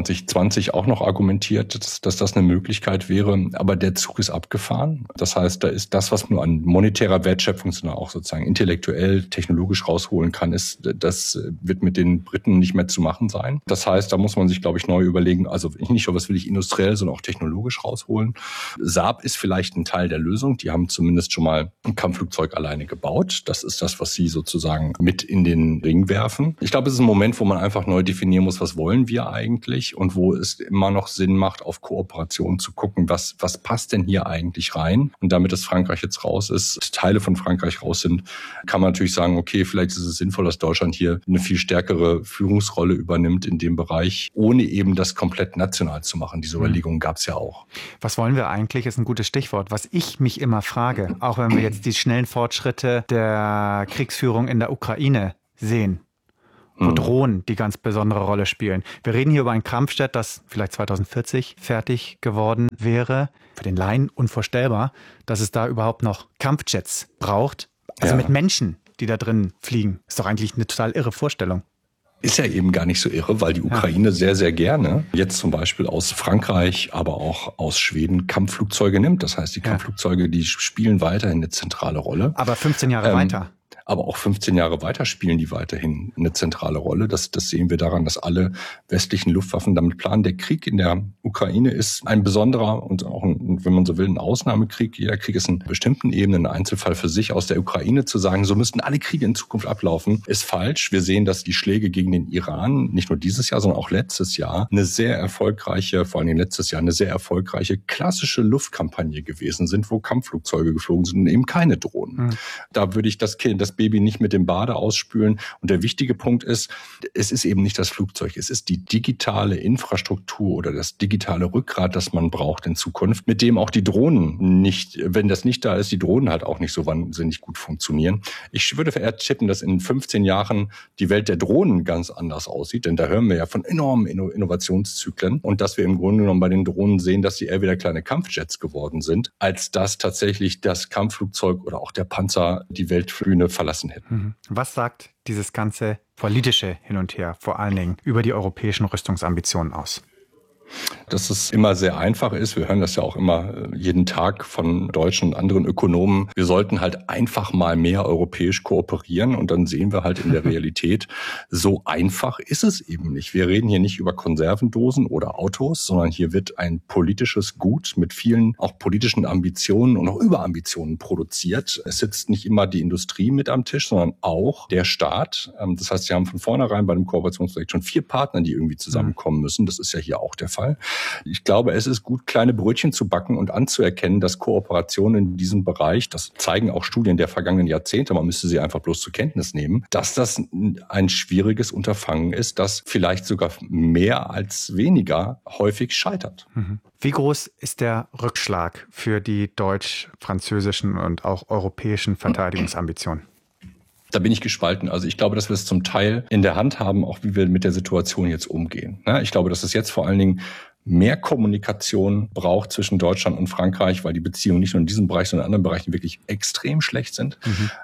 2020 auch noch argumentiert, dass das eine Möglichkeit wäre. Aber der Zug ist abgefahren. Das heißt, da ist das, was man nur an monetärer Wertschöpfung, sondern auch sozusagen intellektuell, technologisch rausholen kann, das wird mit den Briten nicht mehr zu machen sein. Das heißt, da muss man sich, glaube ich, neu überlegen, also nicht nur, was will ich industriell, sondern auch technologisch rausholen. Saab ist vielleicht ein Teil der Lösung. Die haben zumindest schon mal ein Kampfflugzeug alleine gebaut. Das ist das, was sie sozusagen mit in den Ring werfen. Ich glaube, es ist ein Moment, wo man einfach neu definieren muss, was wollen wir eigentlich? Und wo es immer noch Sinn macht, auf Kooperation zu gucken, was passt denn hier eigentlich rein? Und damit das Frankreich jetzt raus ist, Teile von Frankreich raus sind, kann man natürlich sagen, okay, vielleicht ist es sinnvoll, dass Deutschland hier eine viel stärkere Führungsrolle übernimmt in dem Bereich, ohne eben das komplett national zu machen. Diese Überlegungen gab es ja auch. Was wollen wir eigentlich, ist ein gutes Stichwort. Was ich mich immer frage, auch wenn wir jetzt die schnellen Fortschritte der Kriegsführung in der Ukraine sehen, wo Drohnen die ganz besondere Rolle spielen. Wir reden hier über ein Kampfjet, das vielleicht 2040 fertig geworden wäre. Für den Laien unvorstellbar, dass es da überhaupt noch Kampfjets braucht. Also mit Menschen, die da drin fliegen. Ist doch eigentlich eine total irre Vorstellung. Ist ja eben gar nicht so irre, weil die Ukraine sehr, sehr gerne jetzt zum Beispiel aus Frankreich, aber auch aus Schweden Kampfflugzeuge nimmt. Das heißt, die Kampfflugzeuge, die spielen weiterhin eine zentrale Rolle. Aber 15 Jahre weiter. aber auch 15 Jahre weiter spielen die weiterhin eine zentrale Rolle. Das sehen wir daran, dass alle westlichen Luftwaffen damit planen. Der Krieg in der Ukraine ist ein besonderer und auch, wenn man so will, ein Ausnahmekrieg. Jeder Krieg ist in bestimmten Ebenen ein Einzelfall für sich. Aus der Ukraine zu sagen, so müssten alle Kriege in Zukunft ablaufen, ist falsch. Wir sehen, dass die Schläge gegen den Iran, nicht nur dieses Jahr, sondern auch letztes Jahr, eine sehr erfolgreiche, vor allem letztes Jahr, eine sehr erfolgreiche klassische Luftkampagne gewesen sind, wo Kampfflugzeuge geflogen sind und eben keine Drohnen. Da würde ich das Baby nicht mit dem Bade ausspülen. Und der wichtige Punkt ist, es ist eben nicht das Flugzeug, es ist die digitale Infrastruktur oder das digitale Rückgrat, das man braucht in Zukunft, mit dem auch die Drohnen nicht, wenn das nicht da ist, die Drohnen halt auch nicht so wahnsinnig gut funktionieren. Ich würde verehrt tippen, dass in 15 Jahren die Welt der Drohnen ganz anders aussieht, denn da hören wir ja von enormen Innovationszyklen und dass wir im Grunde genommen bei den Drohnen sehen, dass sie eher wieder kleine Kampfjets geworden sind, als dass tatsächlich das Kampfflugzeug oder auch der Panzer die Weltbühne verlassen hätten. Was sagt dieses ganze politische Hin und Her vor allen Dingen über die europäischen Rüstungsambitionen aus? Dass es immer sehr einfach ist. Wir hören das ja auch immer jeden Tag von deutschen und anderen Ökonomen. Wir sollten halt einfach mal mehr europäisch kooperieren und dann sehen wir halt in der Realität, so einfach ist es eben nicht. Wir reden hier nicht über Konservendosen oder Autos, sondern hier wird ein politisches Gut mit vielen auch politischen Ambitionen und auch Überambitionen produziert. Es sitzt nicht immer die Industrie mit am Tisch, sondern auch der Staat. Das heißt, Sie haben von vornherein bei dem Kooperationsprojekt schon 4 Partner, die irgendwie zusammenkommen müssen. Das ist ja hier auch der Fall. Ich glaube, es ist gut, kleine Brötchen zu backen und anzuerkennen, dass Kooperationen in diesem Bereich, das zeigen auch Studien der vergangenen Jahrzehnte, man müsste sie einfach bloß zur Kenntnis nehmen, dass das ein schwieriges Unterfangen ist, das vielleicht sogar mehr als weniger häufig scheitert. Wie groß ist der Rückschlag für die deutsch-französischen und auch europäischen Verteidigungsambitionen? Da bin ich gespalten. Also ich glaube, dass wir es zum Teil in der Hand haben, auch wie wir mit der Situation jetzt umgehen. Ich glaube, dass es jetzt vor allen Dingen mehr Kommunikation braucht zwischen Deutschland und Frankreich, weil die Beziehungen nicht nur in diesem Bereich, sondern in anderen Bereichen wirklich extrem schlecht sind.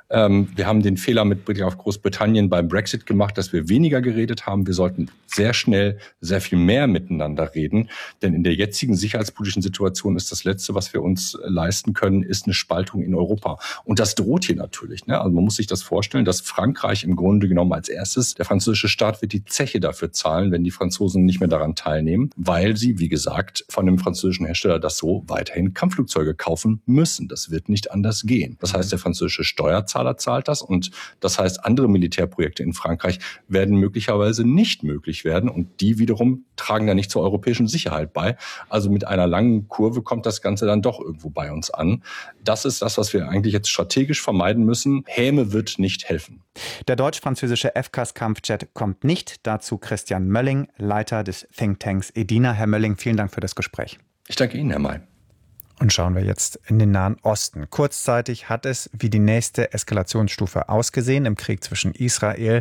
Wir haben den Fehler mit Blick auf Großbritannien beim Brexit gemacht, dass wir weniger geredet haben. Wir sollten sehr schnell sehr viel mehr miteinander reden, denn in der jetzigen sicherheitspolitischen Situation ist das Letzte, was wir uns leisten können, ist eine Spaltung in Europa. Und das droht hier natürlich. Also man muss sich das vorstellen, dass Frankreich im Grunde genommen als erstes, der französische Staat wird die Zeche dafür zahlen, wenn die Franzosen nicht mehr daran teilnehmen, weil sie, wie gesagt, von dem französischen Hersteller das so weiterhin Kampfflugzeuge kaufen müssen. Das wird nicht anders gehen. Das heißt, der französische Steuerzahler zahlt das und das heißt, andere Militärprojekte in Frankreich werden möglicherweise nicht möglich werden und die wiederum tragen da nicht zur europäischen Sicherheit bei. Also mit einer langen Kurve kommt das Ganze dann doch irgendwo bei uns an. Das ist das, was wir eigentlich jetzt strategisch vermeiden müssen. Häme wird nicht helfen. Der deutsch-französische FCAS-Kampfjet kommt nicht. Dazu Christian Mölling, Leiter des Thinktanks EDINA. Herr Mölling, vielen Dank für das Gespräch. Ich danke Ihnen, Herr May. Und schauen wir jetzt in den Nahen Osten. Kurzzeitig hat es wie die nächste Eskalationsstufe ausgesehen im Krieg zwischen Israel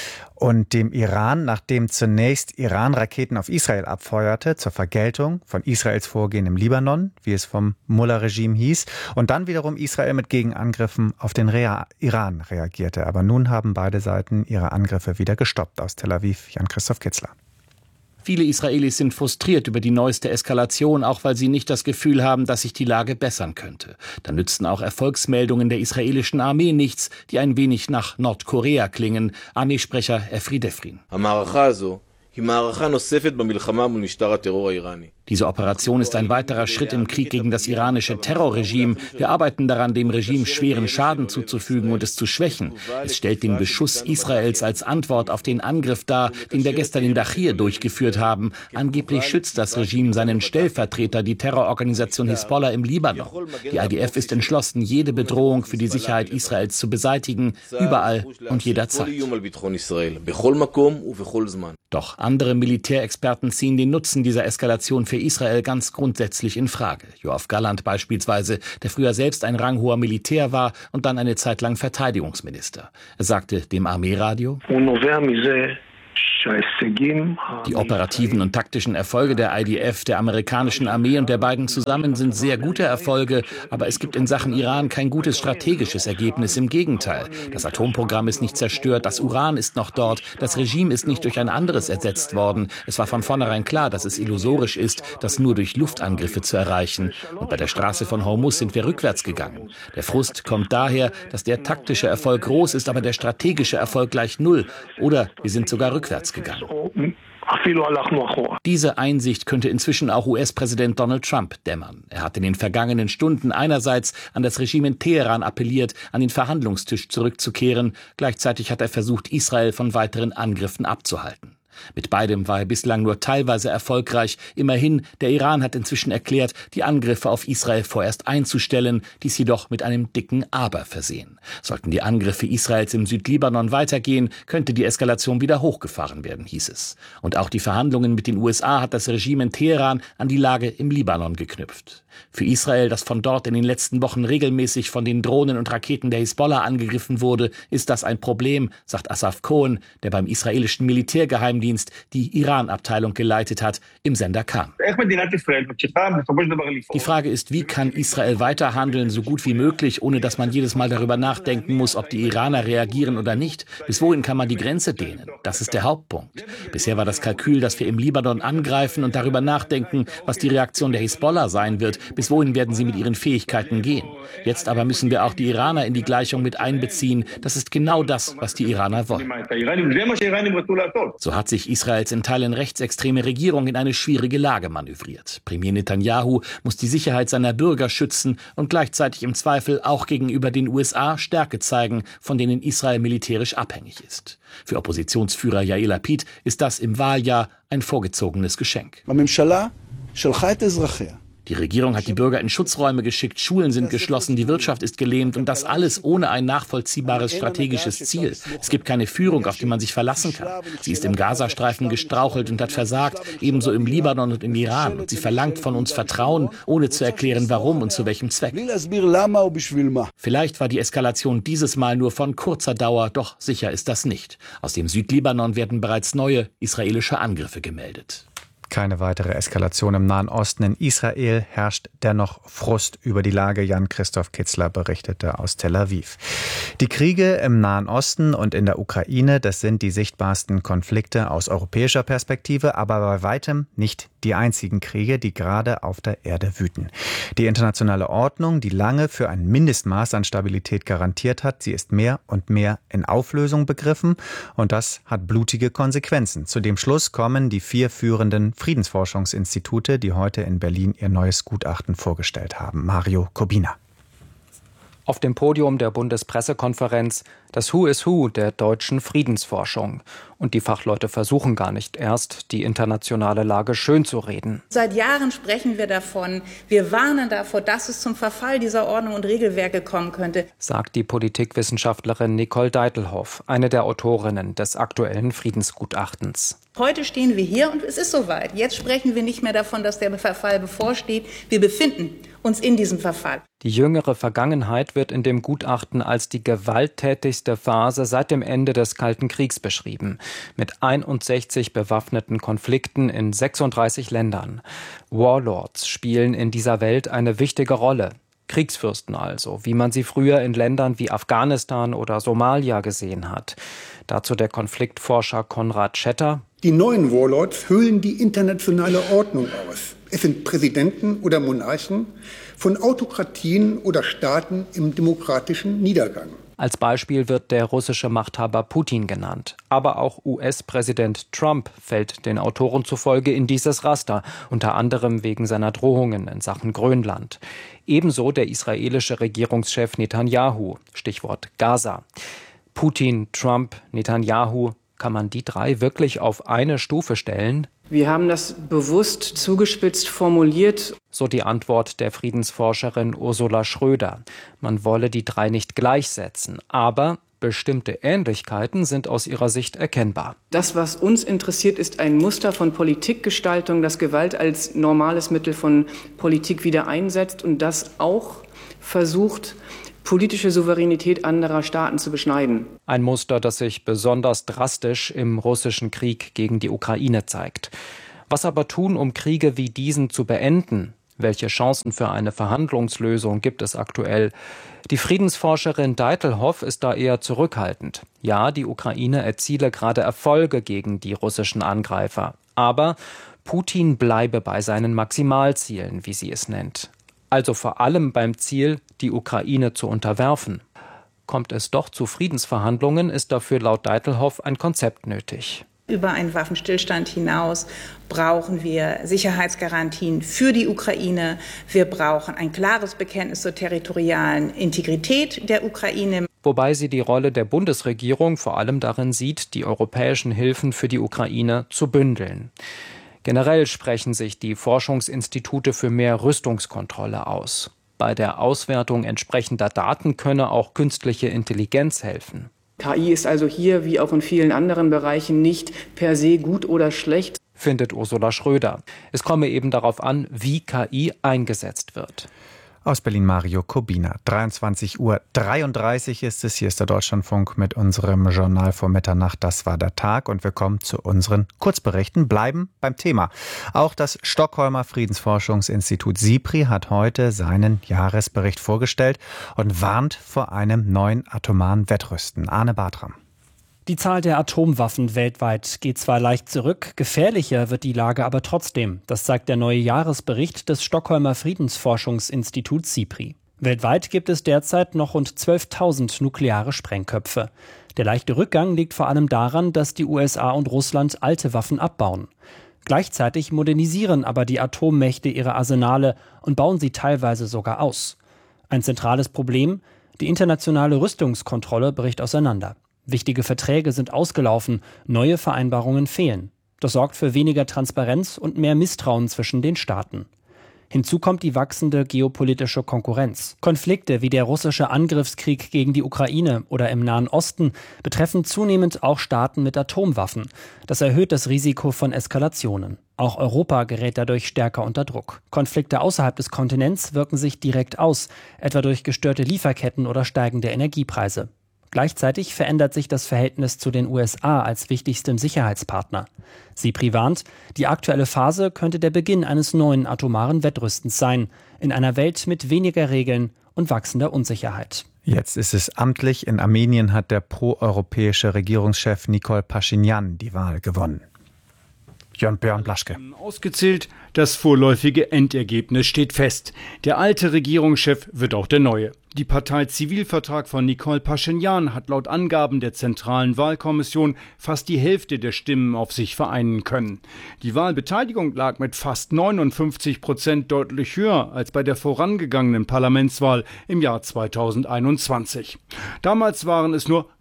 und dem Iran, nachdem zunächst Iran Raketen auf Israel abfeuerte, zur Vergeltung von Israels Vorgehen im Libanon, wie es vom Mullah-Regime hieß, und dann wiederum Israel mit Gegenangriffen auf den Iran reagierte. Aber nun haben beide Seiten ihre Angriffe wieder gestoppt. Aus Tel Aviv, Jan-Christoph Kitzler. Viele Israelis sind frustriert über die neueste Eskalation, auch weil sie nicht das Gefühl haben, dass sich die Lage bessern könnte. Da nützen auch Erfolgsmeldungen der israelischen Armee nichts, die ein wenig nach Nordkorea klingen. Armeesprecher Efri Defrin. Diese Operation ist ein weiterer Schritt im Krieg gegen das iranische Terrorregime. Wir arbeiten daran, dem Regime schweren Schaden zuzufügen und es zu schwächen. Es stellt den Beschuss Israels als Antwort auf den Angriff dar, den wir gestern in Dachir durchgeführt haben. Angeblich schützt das Regime seinen Stellvertreter, die Terrororganisation Hisbollah im Libanon. Die IDF ist entschlossen, jede Bedrohung für die Sicherheit Israels zu beseitigen, überall und jederzeit. Doch andere Militärexperten ziehen den Nutzen dieser Eskalation für Israel ganz grundsätzlich in Frage. Yoav Gallant beispielsweise, der früher selbst ein ranghoher Militär war und dann eine Zeit lang Verteidigungsminister. Er sagte dem Armeeradio: Die operativen und taktischen Erfolge der IDF, der amerikanischen Armee und der beiden zusammen sind sehr gute Erfolge, aber es gibt in Sachen Iran kein gutes strategisches Ergebnis. Im Gegenteil, das Atomprogramm ist nicht zerstört, das Uran ist noch dort, das Regime ist nicht durch ein anderes ersetzt worden. Es war von vornherein klar, dass es illusorisch ist, das nur durch Luftangriffe zu erreichen. Und bei der Straße von Hormuz sind wir rückwärts gegangen. Der Frust kommt daher, dass der taktische Erfolg groß ist, aber der strategische Erfolg gleich null. Oder wir sind sogar rückwärts gegangen. Diese Einsicht könnte inzwischen auch US-Präsident Donald Trump dämmern. Er hat in den vergangenen Stunden einerseits an das Regime in Teheran appelliert, an den Verhandlungstisch zurückzukehren. Gleichzeitig hat er versucht, Israel von weiteren Angriffen abzuhalten. Mit beidem war er bislang nur teilweise erfolgreich. Immerhin, der Iran hat inzwischen erklärt, die Angriffe auf Israel vorerst einzustellen, dies jedoch mit einem dicken Aber versehen. Sollten die Angriffe Israels im Südlibanon weitergehen, könnte die Eskalation wieder hochgefahren werden, hieß es. Und auch die Verhandlungen mit den USA hat das Regime in Teheran an die Lage im Libanon geknüpft. Für Israel, das von dort in den letzten Wochen regelmäßig von den Drohnen und Raketen der Hisbollah angegriffen wurde, ist das ein Problem, sagt Asaf Cohen, der beim israelischen Militärgeheimdienst die Iran-Abteilung geleitet hat, im Sender Kan. Die Frage ist, wie kann Israel weiter handeln, so gut wie möglich, ohne dass man jedes Mal darüber nachdenken muss, ob die Iraner reagieren oder nicht? Bis wohin kann man die Grenze dehnen? Das ist der Hauptpunkt. Bisher war das Kalkül, dass wir im Libanon angreifen und darüber nachdenken, was die Reaktion der Hisbollah sein wird. Bis wohin werden sie mit ihren Fähigkeiten gehen? Jetzt aber müssen wir auch die Iraner in die Gleichung mit einbeziehen. Das ist genau das, was die Iraner wollen. So hat sich Israels in Teilen rechtsextreme Regierung in eine schwierige Lage manövriert. Premier Netanyahu muss die Sicherheit seiner Bürger schützen und gleichzeitig im Zweifel auch gegenüber den USA Stärke zeigen, von denen Israel militärisch abhängig ist. Für Oppositionsführer Yair Lapid ist das im Wahljahr ein vorgezogenes Geschenk. Die Regierung hat die Bürger in Schutzräume geschickt, Schulen sind geschlossen, die Wirtschaft ist gelähmt und das alles ohne ein nachvollziehbares strategisches Ziel. Es gibt keine Führung, auf die man sich verlassen kann. Sie ist im Gazastreifen gestrauchelt und hat versagt, ebenso im Libanon und im Iran. Und sie verlangt von uns Vertrauen, ohne zu erklären, warum und zu welchem Zweck. Vielleicht war die Eskalation dieses Mal nur von kurzer Dauer, doch sicher ist das nicht. Aus dem Südlibanon werden bereits neue israelische Angriffe gemeldet. Keine weitere Eskalation im Nahen Osten. In Israel herrscht dennoch Frust über die Lage. Jan-Christoph Kitzler berichtete aus Tel Aviv. Die Kriege im Nahen Osten und in der Ukraine, das sind die sichtbarsten Konflikte aus europäischer Perspektive, aber bei weitem nicht die einzigen Kriege, die gerade auf der Erde wüten. Die internationale Ordnung, die lange für ein Mindestmaß an Stabilität garantiert hat, sie ist mehr und mehr in Auflösung begriffen und das hat blutige Konsequenzen. Zu dem Schluss kommen die 4 führenden Friedensforschungsinstitute, die heute in Berlin ihr neues Gutachten vorgestellt haben. Mario Kobina. Auf dem Podium der Bundespressekonferenz das Who is Who der deutschen Friedensforschung. Und die Fachleute versuchen gar nicht erst, die internationale Lage schönzureden. Seit Jahren sprechen wir davon. Wir warnen davor, dass es zum Verfall dieser Ordnung und Regelwerke kommen könnte, sagt die Politikwissenschaftlerin Nicole Deitelhoff, eine der Autorinnen des aktuellen Friedensgutachtens. Heute stehen wir hier und es ist soweit. Jetzt sprechen wir nicht mehr davon, dass der Verfall bevorsteht. Wir befinden uns in diesem Verfall. Die jüngere Vergangenheit wird in dem Gutachten als die gewalttätigste Phase seit dem Ende des Kalten Kriegs beschrieben, mit 61 bewaffneten Konflikten in 36 Ländern. Warlords spielen in dieser Welt eine wichtige Rolle. Kriegsfürsten also, wie man sie früher in Ländern wie Afghanistan oder Somalia gesehen hat. Dazu der Konfliktforscher Konrad Schetter. Die neuen Warlords hüllen die internationale Ordnung aus. Es sind Präsidenten oder Monarchen von Autokratien oder Staaten im demokratischen Niedergang. Als Beispiel wird der russische Machthaber Putin genannt. Aber auch US-Präsident Trump fällt den Autoren zufolge in dieses Raster, unter anderem wegen seiner Drohungen in Sachen Grönland. Ebenso der israelische Regierungschef Netanyahu, Stichwort Gaza. Putin, Trump, Netanyahu, kann man die 3 wirklich auf eine Stufe stellen? Wir haben das bewusst zugespitzt formuliert. So die Antwort der Friedensforscherin Ursula Schröder. Man wolle die 3 nicht gleichsetzen, aber bestimmte Ähnlichkeiten sind aus ihrer Sicht erkennbar. Das, was uns interessiert, ist ein Muster von Politikgestaltung, das Gewalt als normales Mittel von Politik wieder einsetzt und das auch versucht, politische Souveränität anderer Staaten zu beschneiden. Ein Muster, das sich besonders drastisch im russischen Krieg gegen die Ukraine zeigt. Was aber tun, um Kriege wie diesen zu beenden? Welche Chancen für eine Verhandlungslösung gibt es aktuell? Die Friedensforscherin Deitelhoff ist da eher zurückhaltend. Ja, die Ukraine erziele gerade Erfolge gegen die russischen Angreifer. Aber Putin bleibe bei seinen Maximalzielen, wie sie es nennt. Also vor allem beim Ziel, die Ukraine zu unterwerfen. Kommt es doch zu Friedensverhandlungen, ist dafür laut Deitelhoff ein Konzept nötig. Über einen Waffenstillstand hinaus brauchen wir Sicherheitsgarantien für die Ukraine. Wir brauchen ein klares Bekenntnis zur territorialen Integrität der Ukraine. Wobei sie die Rolle der Bundesregierung vor allem darin sieht, die europäischen Hilfen für die Ukraine zu bündeln. Generell sprechen sich die Forschungsinstitute für mehr Rüstungskontrolle aus. Bei der Auswertung entsprechender Daten könne auch künstliche Intelligenz helfen. KI ist also hier, wie auch in vielen anderen Bereichen, nicht per se gut oder schlecht, findet Ursula Schröder. Es komme eben darauf an, wie KI eingesetzt wird. Aus Berlin Mario Kobina. 23:33 Uhr ist es. Hier ist der Deutschlandfunk mit unserem Journal vor Mitternacht. Das war der Tag und wir kommen zu unseren Kurzberichten. Bleiben beim Thema. Auch das Stockholmer Friedensforschungsinstitut SIPRI hat heute seinen Jahresbericht vorgestellt und warnt vor einem neuen atomaren Wettrüsten. Arne Bartram. Die Zahl der Atomwaffen weltweit geht zwar leicht zurück, gefährlicher wird die Lage aber trotzdem. Das zeigt der neue Jahresbericht des Stockholmer Friedensforschungsinstituts SIPRI. Weltweit gibt es derzeit noch rund 12.000 nukleare Sprengköpfe. Der leichte Rückgang liegt vor allem daran, dass die USA und Russland alte Waffen abbauen. Gleichzeitig modernisieren aber die Atommächte ihre Arsenale und bauen sie teilweise sogar aus. Ein zentrales Problem: die internationale Rüstungskontrolle bricht auseinander. Wichtige Verträge sind ausgelaufen, neue Vereinbarungen fehlen. Das sorgt für weniger Transparenz und mehr Misstrauen zwischen den Staaten. Hinzu kommt die wachsende geopolitische Konkurrenz. Konflikte wie der russische Angriffskrieg gegen die Ukraine oder im Nahen Osten betreffen zunehmend auch Staaten mit Atomwaffen. Das erhöht das Risiko von Eskalationen. Auch Europa gerät dadurch stärker unter Druck. Konflikte außerhalb des Kontinents wirken sich direkt aus, etwa durch gestörte Lieferketten oder steigende Energiepreise. Gleichzeitig verändert sich das Verhältnis zu den USA als wichtigstem Sicherheitspartner. SIPRI warnt, die aktuelle Phase könnte der Beginn eines neuen atomaren Wettrüstens sein, in einer Welt mit weniger Regeln und wachsender Unsicherheit. Jetzt ist es amtlich. In Armenien hat der proeuropäische Regierungschef Nikol Paschinjan die Wahl gewonnen. Björn Blaschke. Ausgezählt, das vorläufige Endergebnis steht fest. Der alte Regierungschef wird auch der neue. Die Partei Zivilvertrag von Nikol Paschinjan hat laut Angaben der Zentralen Wahlkommission fast die Hälfte der Stimmen auf sich vereinen können. Die Wahlbeteiligung lag mit fast 59% deutlich höher als bei der vorangegangenen Parlamentswahl im Jahr 2021. Damals waren es nur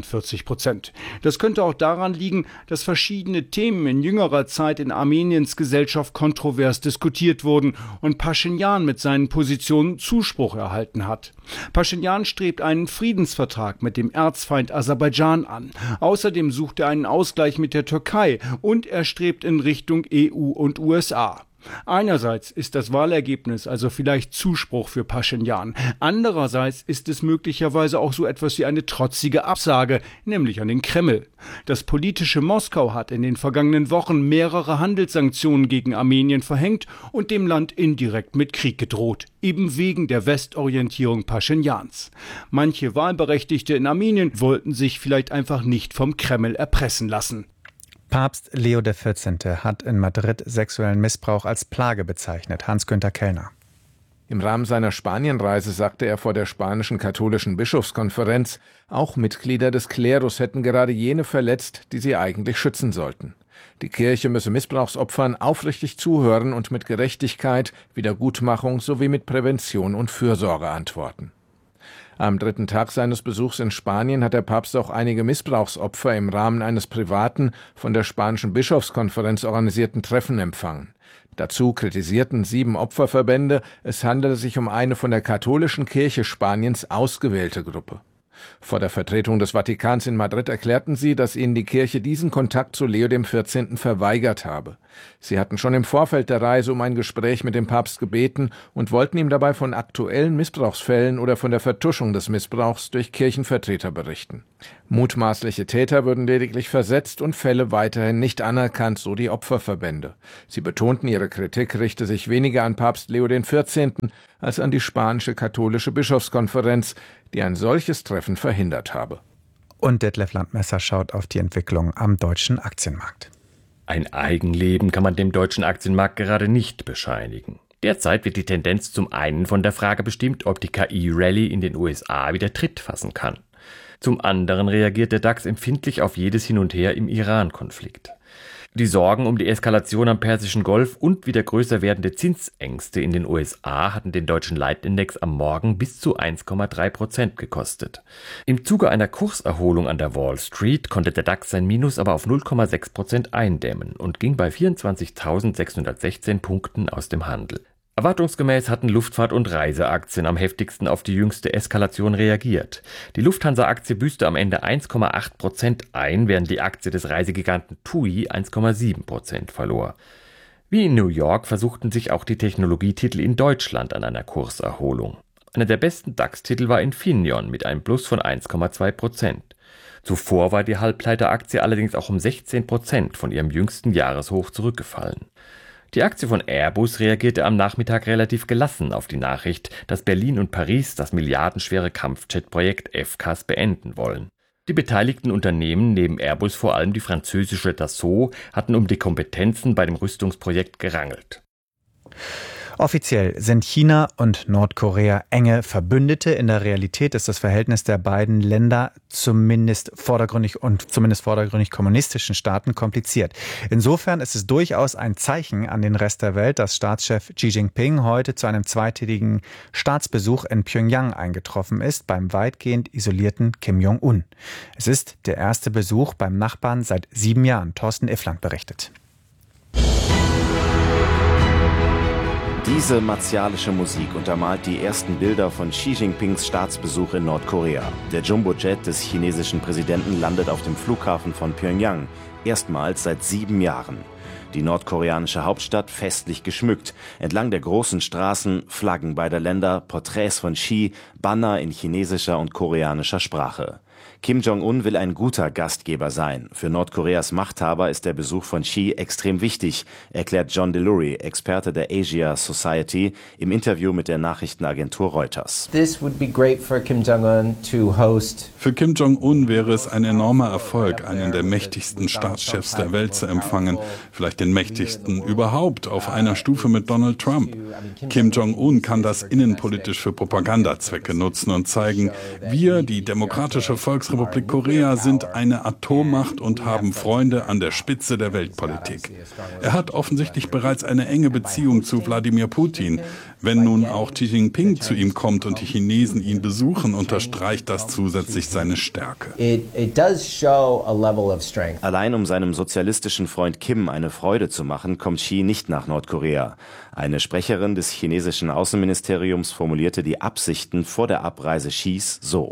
49%. Das könnte auch daran liegen, dass verschiedene Themen in jüngerer Zeit in Armeniens Gesellschaft kontrovers diskutiert wurden und Paschinjan mit seinen Positionen Zuspruch erhalten hat. Paschinjan strebt einen Friedensvertrag mit dem Erzfeind Aserbaidschan an. Außerdem sucht er einen Ausgleich mit der Türkei und er strebt in Richtung EU und USA. Einerseits ist das Wahlergebnis also vielleicht Zuspruch für Paschinjan. Andererseits ist es möglicherweise auch so etwas wie eine trotzige Absage, nämlich an den Kreml. Das politische Moskau hat in den vergangenen Wochen mehrere Handelssanktionen gegen Armenien verhängt und dem Land indirekt mit Krieg gedroht, eben wegen der Westorientierung Paschinjans. Manche Wahlberechtigte in Armenien wollten sich vielleicht einfach nicht vom Kreml erpressen lassen. Papst Leo XIV. Hat in Madrid sexuellen Missbrauch als Plage bezeichnet. Hans-Günther Kellner. Im Rahmen seiner Spanienreise sagte er vor der spanischen katholischen Bischofskonferenz, auch Mitglieder des Klerus hätten gerade jene verletzt, die sie eigentlich schützen sollten. Die Kirche müsse Missbrauchsopfern aufrichtig zuhören und mit Gerechtigkeit, Wiedergutmachung sowie mit Prävention und Fürsorge antworten. Am dritten Tag seines Besuchs in Spanien hat der Papst auch einige Missbrauchsopfer im Rahmen eines privaten, von der spanischen Bischofskonferenz organisierten Treffen empfangen. Dazu kritisierten 7 Opferverbände, es handele sich um eine von der katholischen Kirche Spaniens ausgewählte Gruppe. Vor der Vertretung des Vatikans in Madrid erklärten sie, dass ihnen die Kirche diesen Kontakt zu Leo XIV. Verweigert habe. Sie hatten schon im Vorfeld der Reise um ein Gespräch mit dem Papst gebeten und wollten ihm dabei von aktuellen Missbrauchsfällen oder von der Vertuschung des Missbrauchs durch Kirchenvertreter berichten. Mutmaßliche Täter würden lediglich versetzt und Fälle weiterhin nicht anerkannt, so die Opferverbände. Sie betonten, ihre Kritik richte sich weniger an Papst Leo XIV. Als an die spanische katholische Bischofskonferenz, die ein solches Treffen verhindert habe. Und Detlef Landmesser schaut auf die Entwicklung am deutschen Aktienmarkt. Ein Eigenleben kann man dem deutschen Aktienmarkt gerade nicht bescheinigen. Derzeit wird die Tendenz zum einen von der Frage bestimmt, ob die KI-Rallye in den USA wieder Tritt fassen kann. Zum anderen reagiert der DAX empfindlich auf jedes Hin und Her im Iran-Konflikt. Die Sorgen um die Eskalation am Persischen Golf und wieder größer werdende Zinsängste in den USA hatten den deutschen Leitindex am Morgen bis zu 1,3% gekostet. Im Zuge einer Kurserholung an der Wall Street konnte der DAX sein Minus aber auf 0,6% eindämmen und ging bei 24.616 Punkten aus dem Handel. Erwartungsgemäß hatten Luftfahrt- und Reiseaktien am heftigsten auf die jüngste Eskalation reagiert. Die Lufthansa-Aktie büßte am Ende 1,8% ein, während die Aktie des Reisegiganten TUI 1,7% verlor. Wie in New York versuchten sich auch die Technologietitel in Deutschland an einer Kurserholung. Einer der besten DAX-Titel war Infineon mit einem Plus von 1,2%. Zuvor war die Halbleiteraktie allerdings auch um 16% von ihrem jüngsten Jahreshoch zurückgefallen. Die Aktie von Airbus reagierte am Nachmittag relativ gelassen auf die Nachricht, dass Berlin und Paris das milliardenschwere Kampfjet-Projekt FCAS beenden wollen. Die beteiligten Unternehmen, neben Airbus vor allem die französische Dassault, hatten um die Kompetenzen bei dem Rüstungsprojekt gerangelt. Offiziell sind China und Nordkorea enge Verbündete. In der Realität ist das Verhältnis der beiden Länder zumindest vordergründig kommunistischen Staaten kompliziert. Insofern ist es durchaus ein Zeichen an den Rest der Welt, dass Staatschef Xi Jinping heute zu einem zweitägigen Staatsbesuch in Pyongyang eingetroffen ist, beim weitgehend isolierten Kim Jong-un. Es ist der erste Besuch beim Nachbarn seit 7 Jahren. Thorsten Iffland berichtet. Diese martialische Musik untermalt die ersten Bilder von Xi Jinpings Staatsbesuch in Nordkorea. Der Jumbojet des chinesischen Präsidenten landet auf dem Flughafen von Pyongyang, erstmals seit 7 Jahren. Die nordkoreanische Hauptstadt festlich geschmückt. Entlang der großen Straßen Flaggen beider Länder, Porträts von Xi, Banner in chinesischer und koreanischer Sprache. Kim Jong-un will ein guter Gastgeber sein. Für Nordkoreas Machthaber ist der Besuch von Xi extrem wichtig, erklärt John Delury, Experte der Asia Society, im Interview mit der Nachrichtenagentur Reuters. Für Kim Jong-un wäre es ein enormer Erfolg, einen der mächtigsten Staatschefs der Welt zu empfangen, vielleicht den mächtigsten überhaupt, auf einer Stufe mit Donald Trump. Kim Jong-un kann das innenpolitisch für Propagandazwecke nutzen und zeigen, wir, die Demokratische Volksrepublik Korea, sind eine Atommacht und haben Freunde an der Spitze der Weltpolitik. Er hat offensichtlich bereits eine enge Beziehung zu Wladimir Putin. Wenn nun auch Xi Jinping zu ihm kommt und die Chinesen ihn besuchen, unterstreicht das zusätzlich seine Stärke. Allein um seinem sozialistischen Freund Kim eine Freude zu machen, kommt Xi nicht nach Nordkorea. Eine Sprecherin des chinesischen Außenministeriums formulierte die Absichten vor der Abreise Xis so.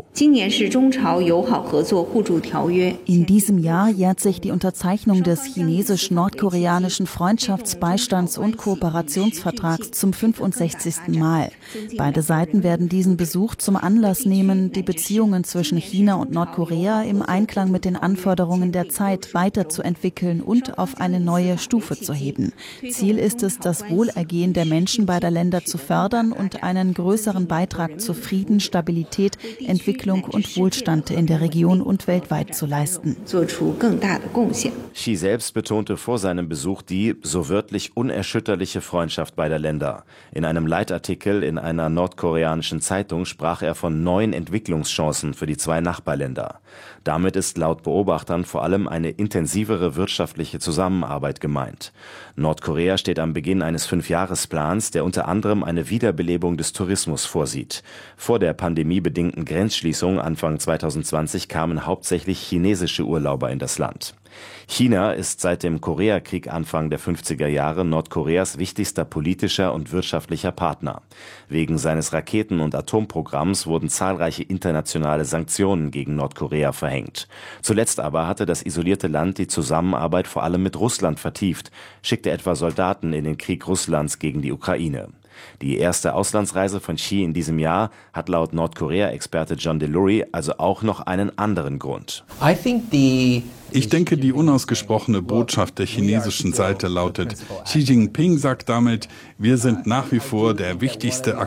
In diesem Jahr jährt sich die Unterzeichnung des chinesisch-nordkoreanischen Freundschafts-, und Kooperationsvertrags zum 65. Mal. Beide Seiten werden diesen Besuch zum Anlass nehmen, die Beziehungen zwischen China und Nordkorea im Einklang mit den Anforderungen der Zeit weiterzuentwickeln und auf eine neue Stufe zu heben. Ziel ist es, das Wohlergehen der Menschen beider Länder zu fördern und einen größeren Beitrag zu Frieden, Stabilität, Entwicklung und Wohlstand in der Region und weltweit zu leisten. Xi selbst betonte vor seinem Besuch die, so wörtlich, unerschütterliche Freundschaft beider Länder. In einem Leitartikel in einer nordkoreanischen Zeitung sprach er von neuen Entwicklungschancen für die 2 Nachbarländer. Damit ist laut Beobachtern vor allem eine intensivere wirtschaftliche Zusammenarbeit gemeint. Nordkorea steht am Beginn eines 5-Jahresplans, der unter anderem eine Wiederbelebung des Tourismus vorsieht. Vor der pandemiebedingten Grenzschließung Anfang 2020 kamen hauptsächlich chinesische Urlauber in das Land. China ist seit dem Koreakrieg Anfang der 50er Jahre Nordkoreas wichtigster politischer und wirtschaftlicher Partner. Wegen seines Raketen- und Atomprogramms wurden zahlreiche internationale Sanktionen gegen Nordkorea verhängt. Zuletzt aber hatte das isolierte Land die Zusammenarbeit vor allem mit Russland vertieft, schickte etwa Soldaten in den Krieg Russlands gegen die Ukraine. Die erste Auslandsreise von Xi in diesem Jahr hat laut Nordkorea-Experte John Delury also auch noch einen anderen Grund. Ich denke, die unausgesprochene Botschaft der chinesischen Seite lautet, Xi Jinping sagt damit, wir sind nach wie vor der wichtigste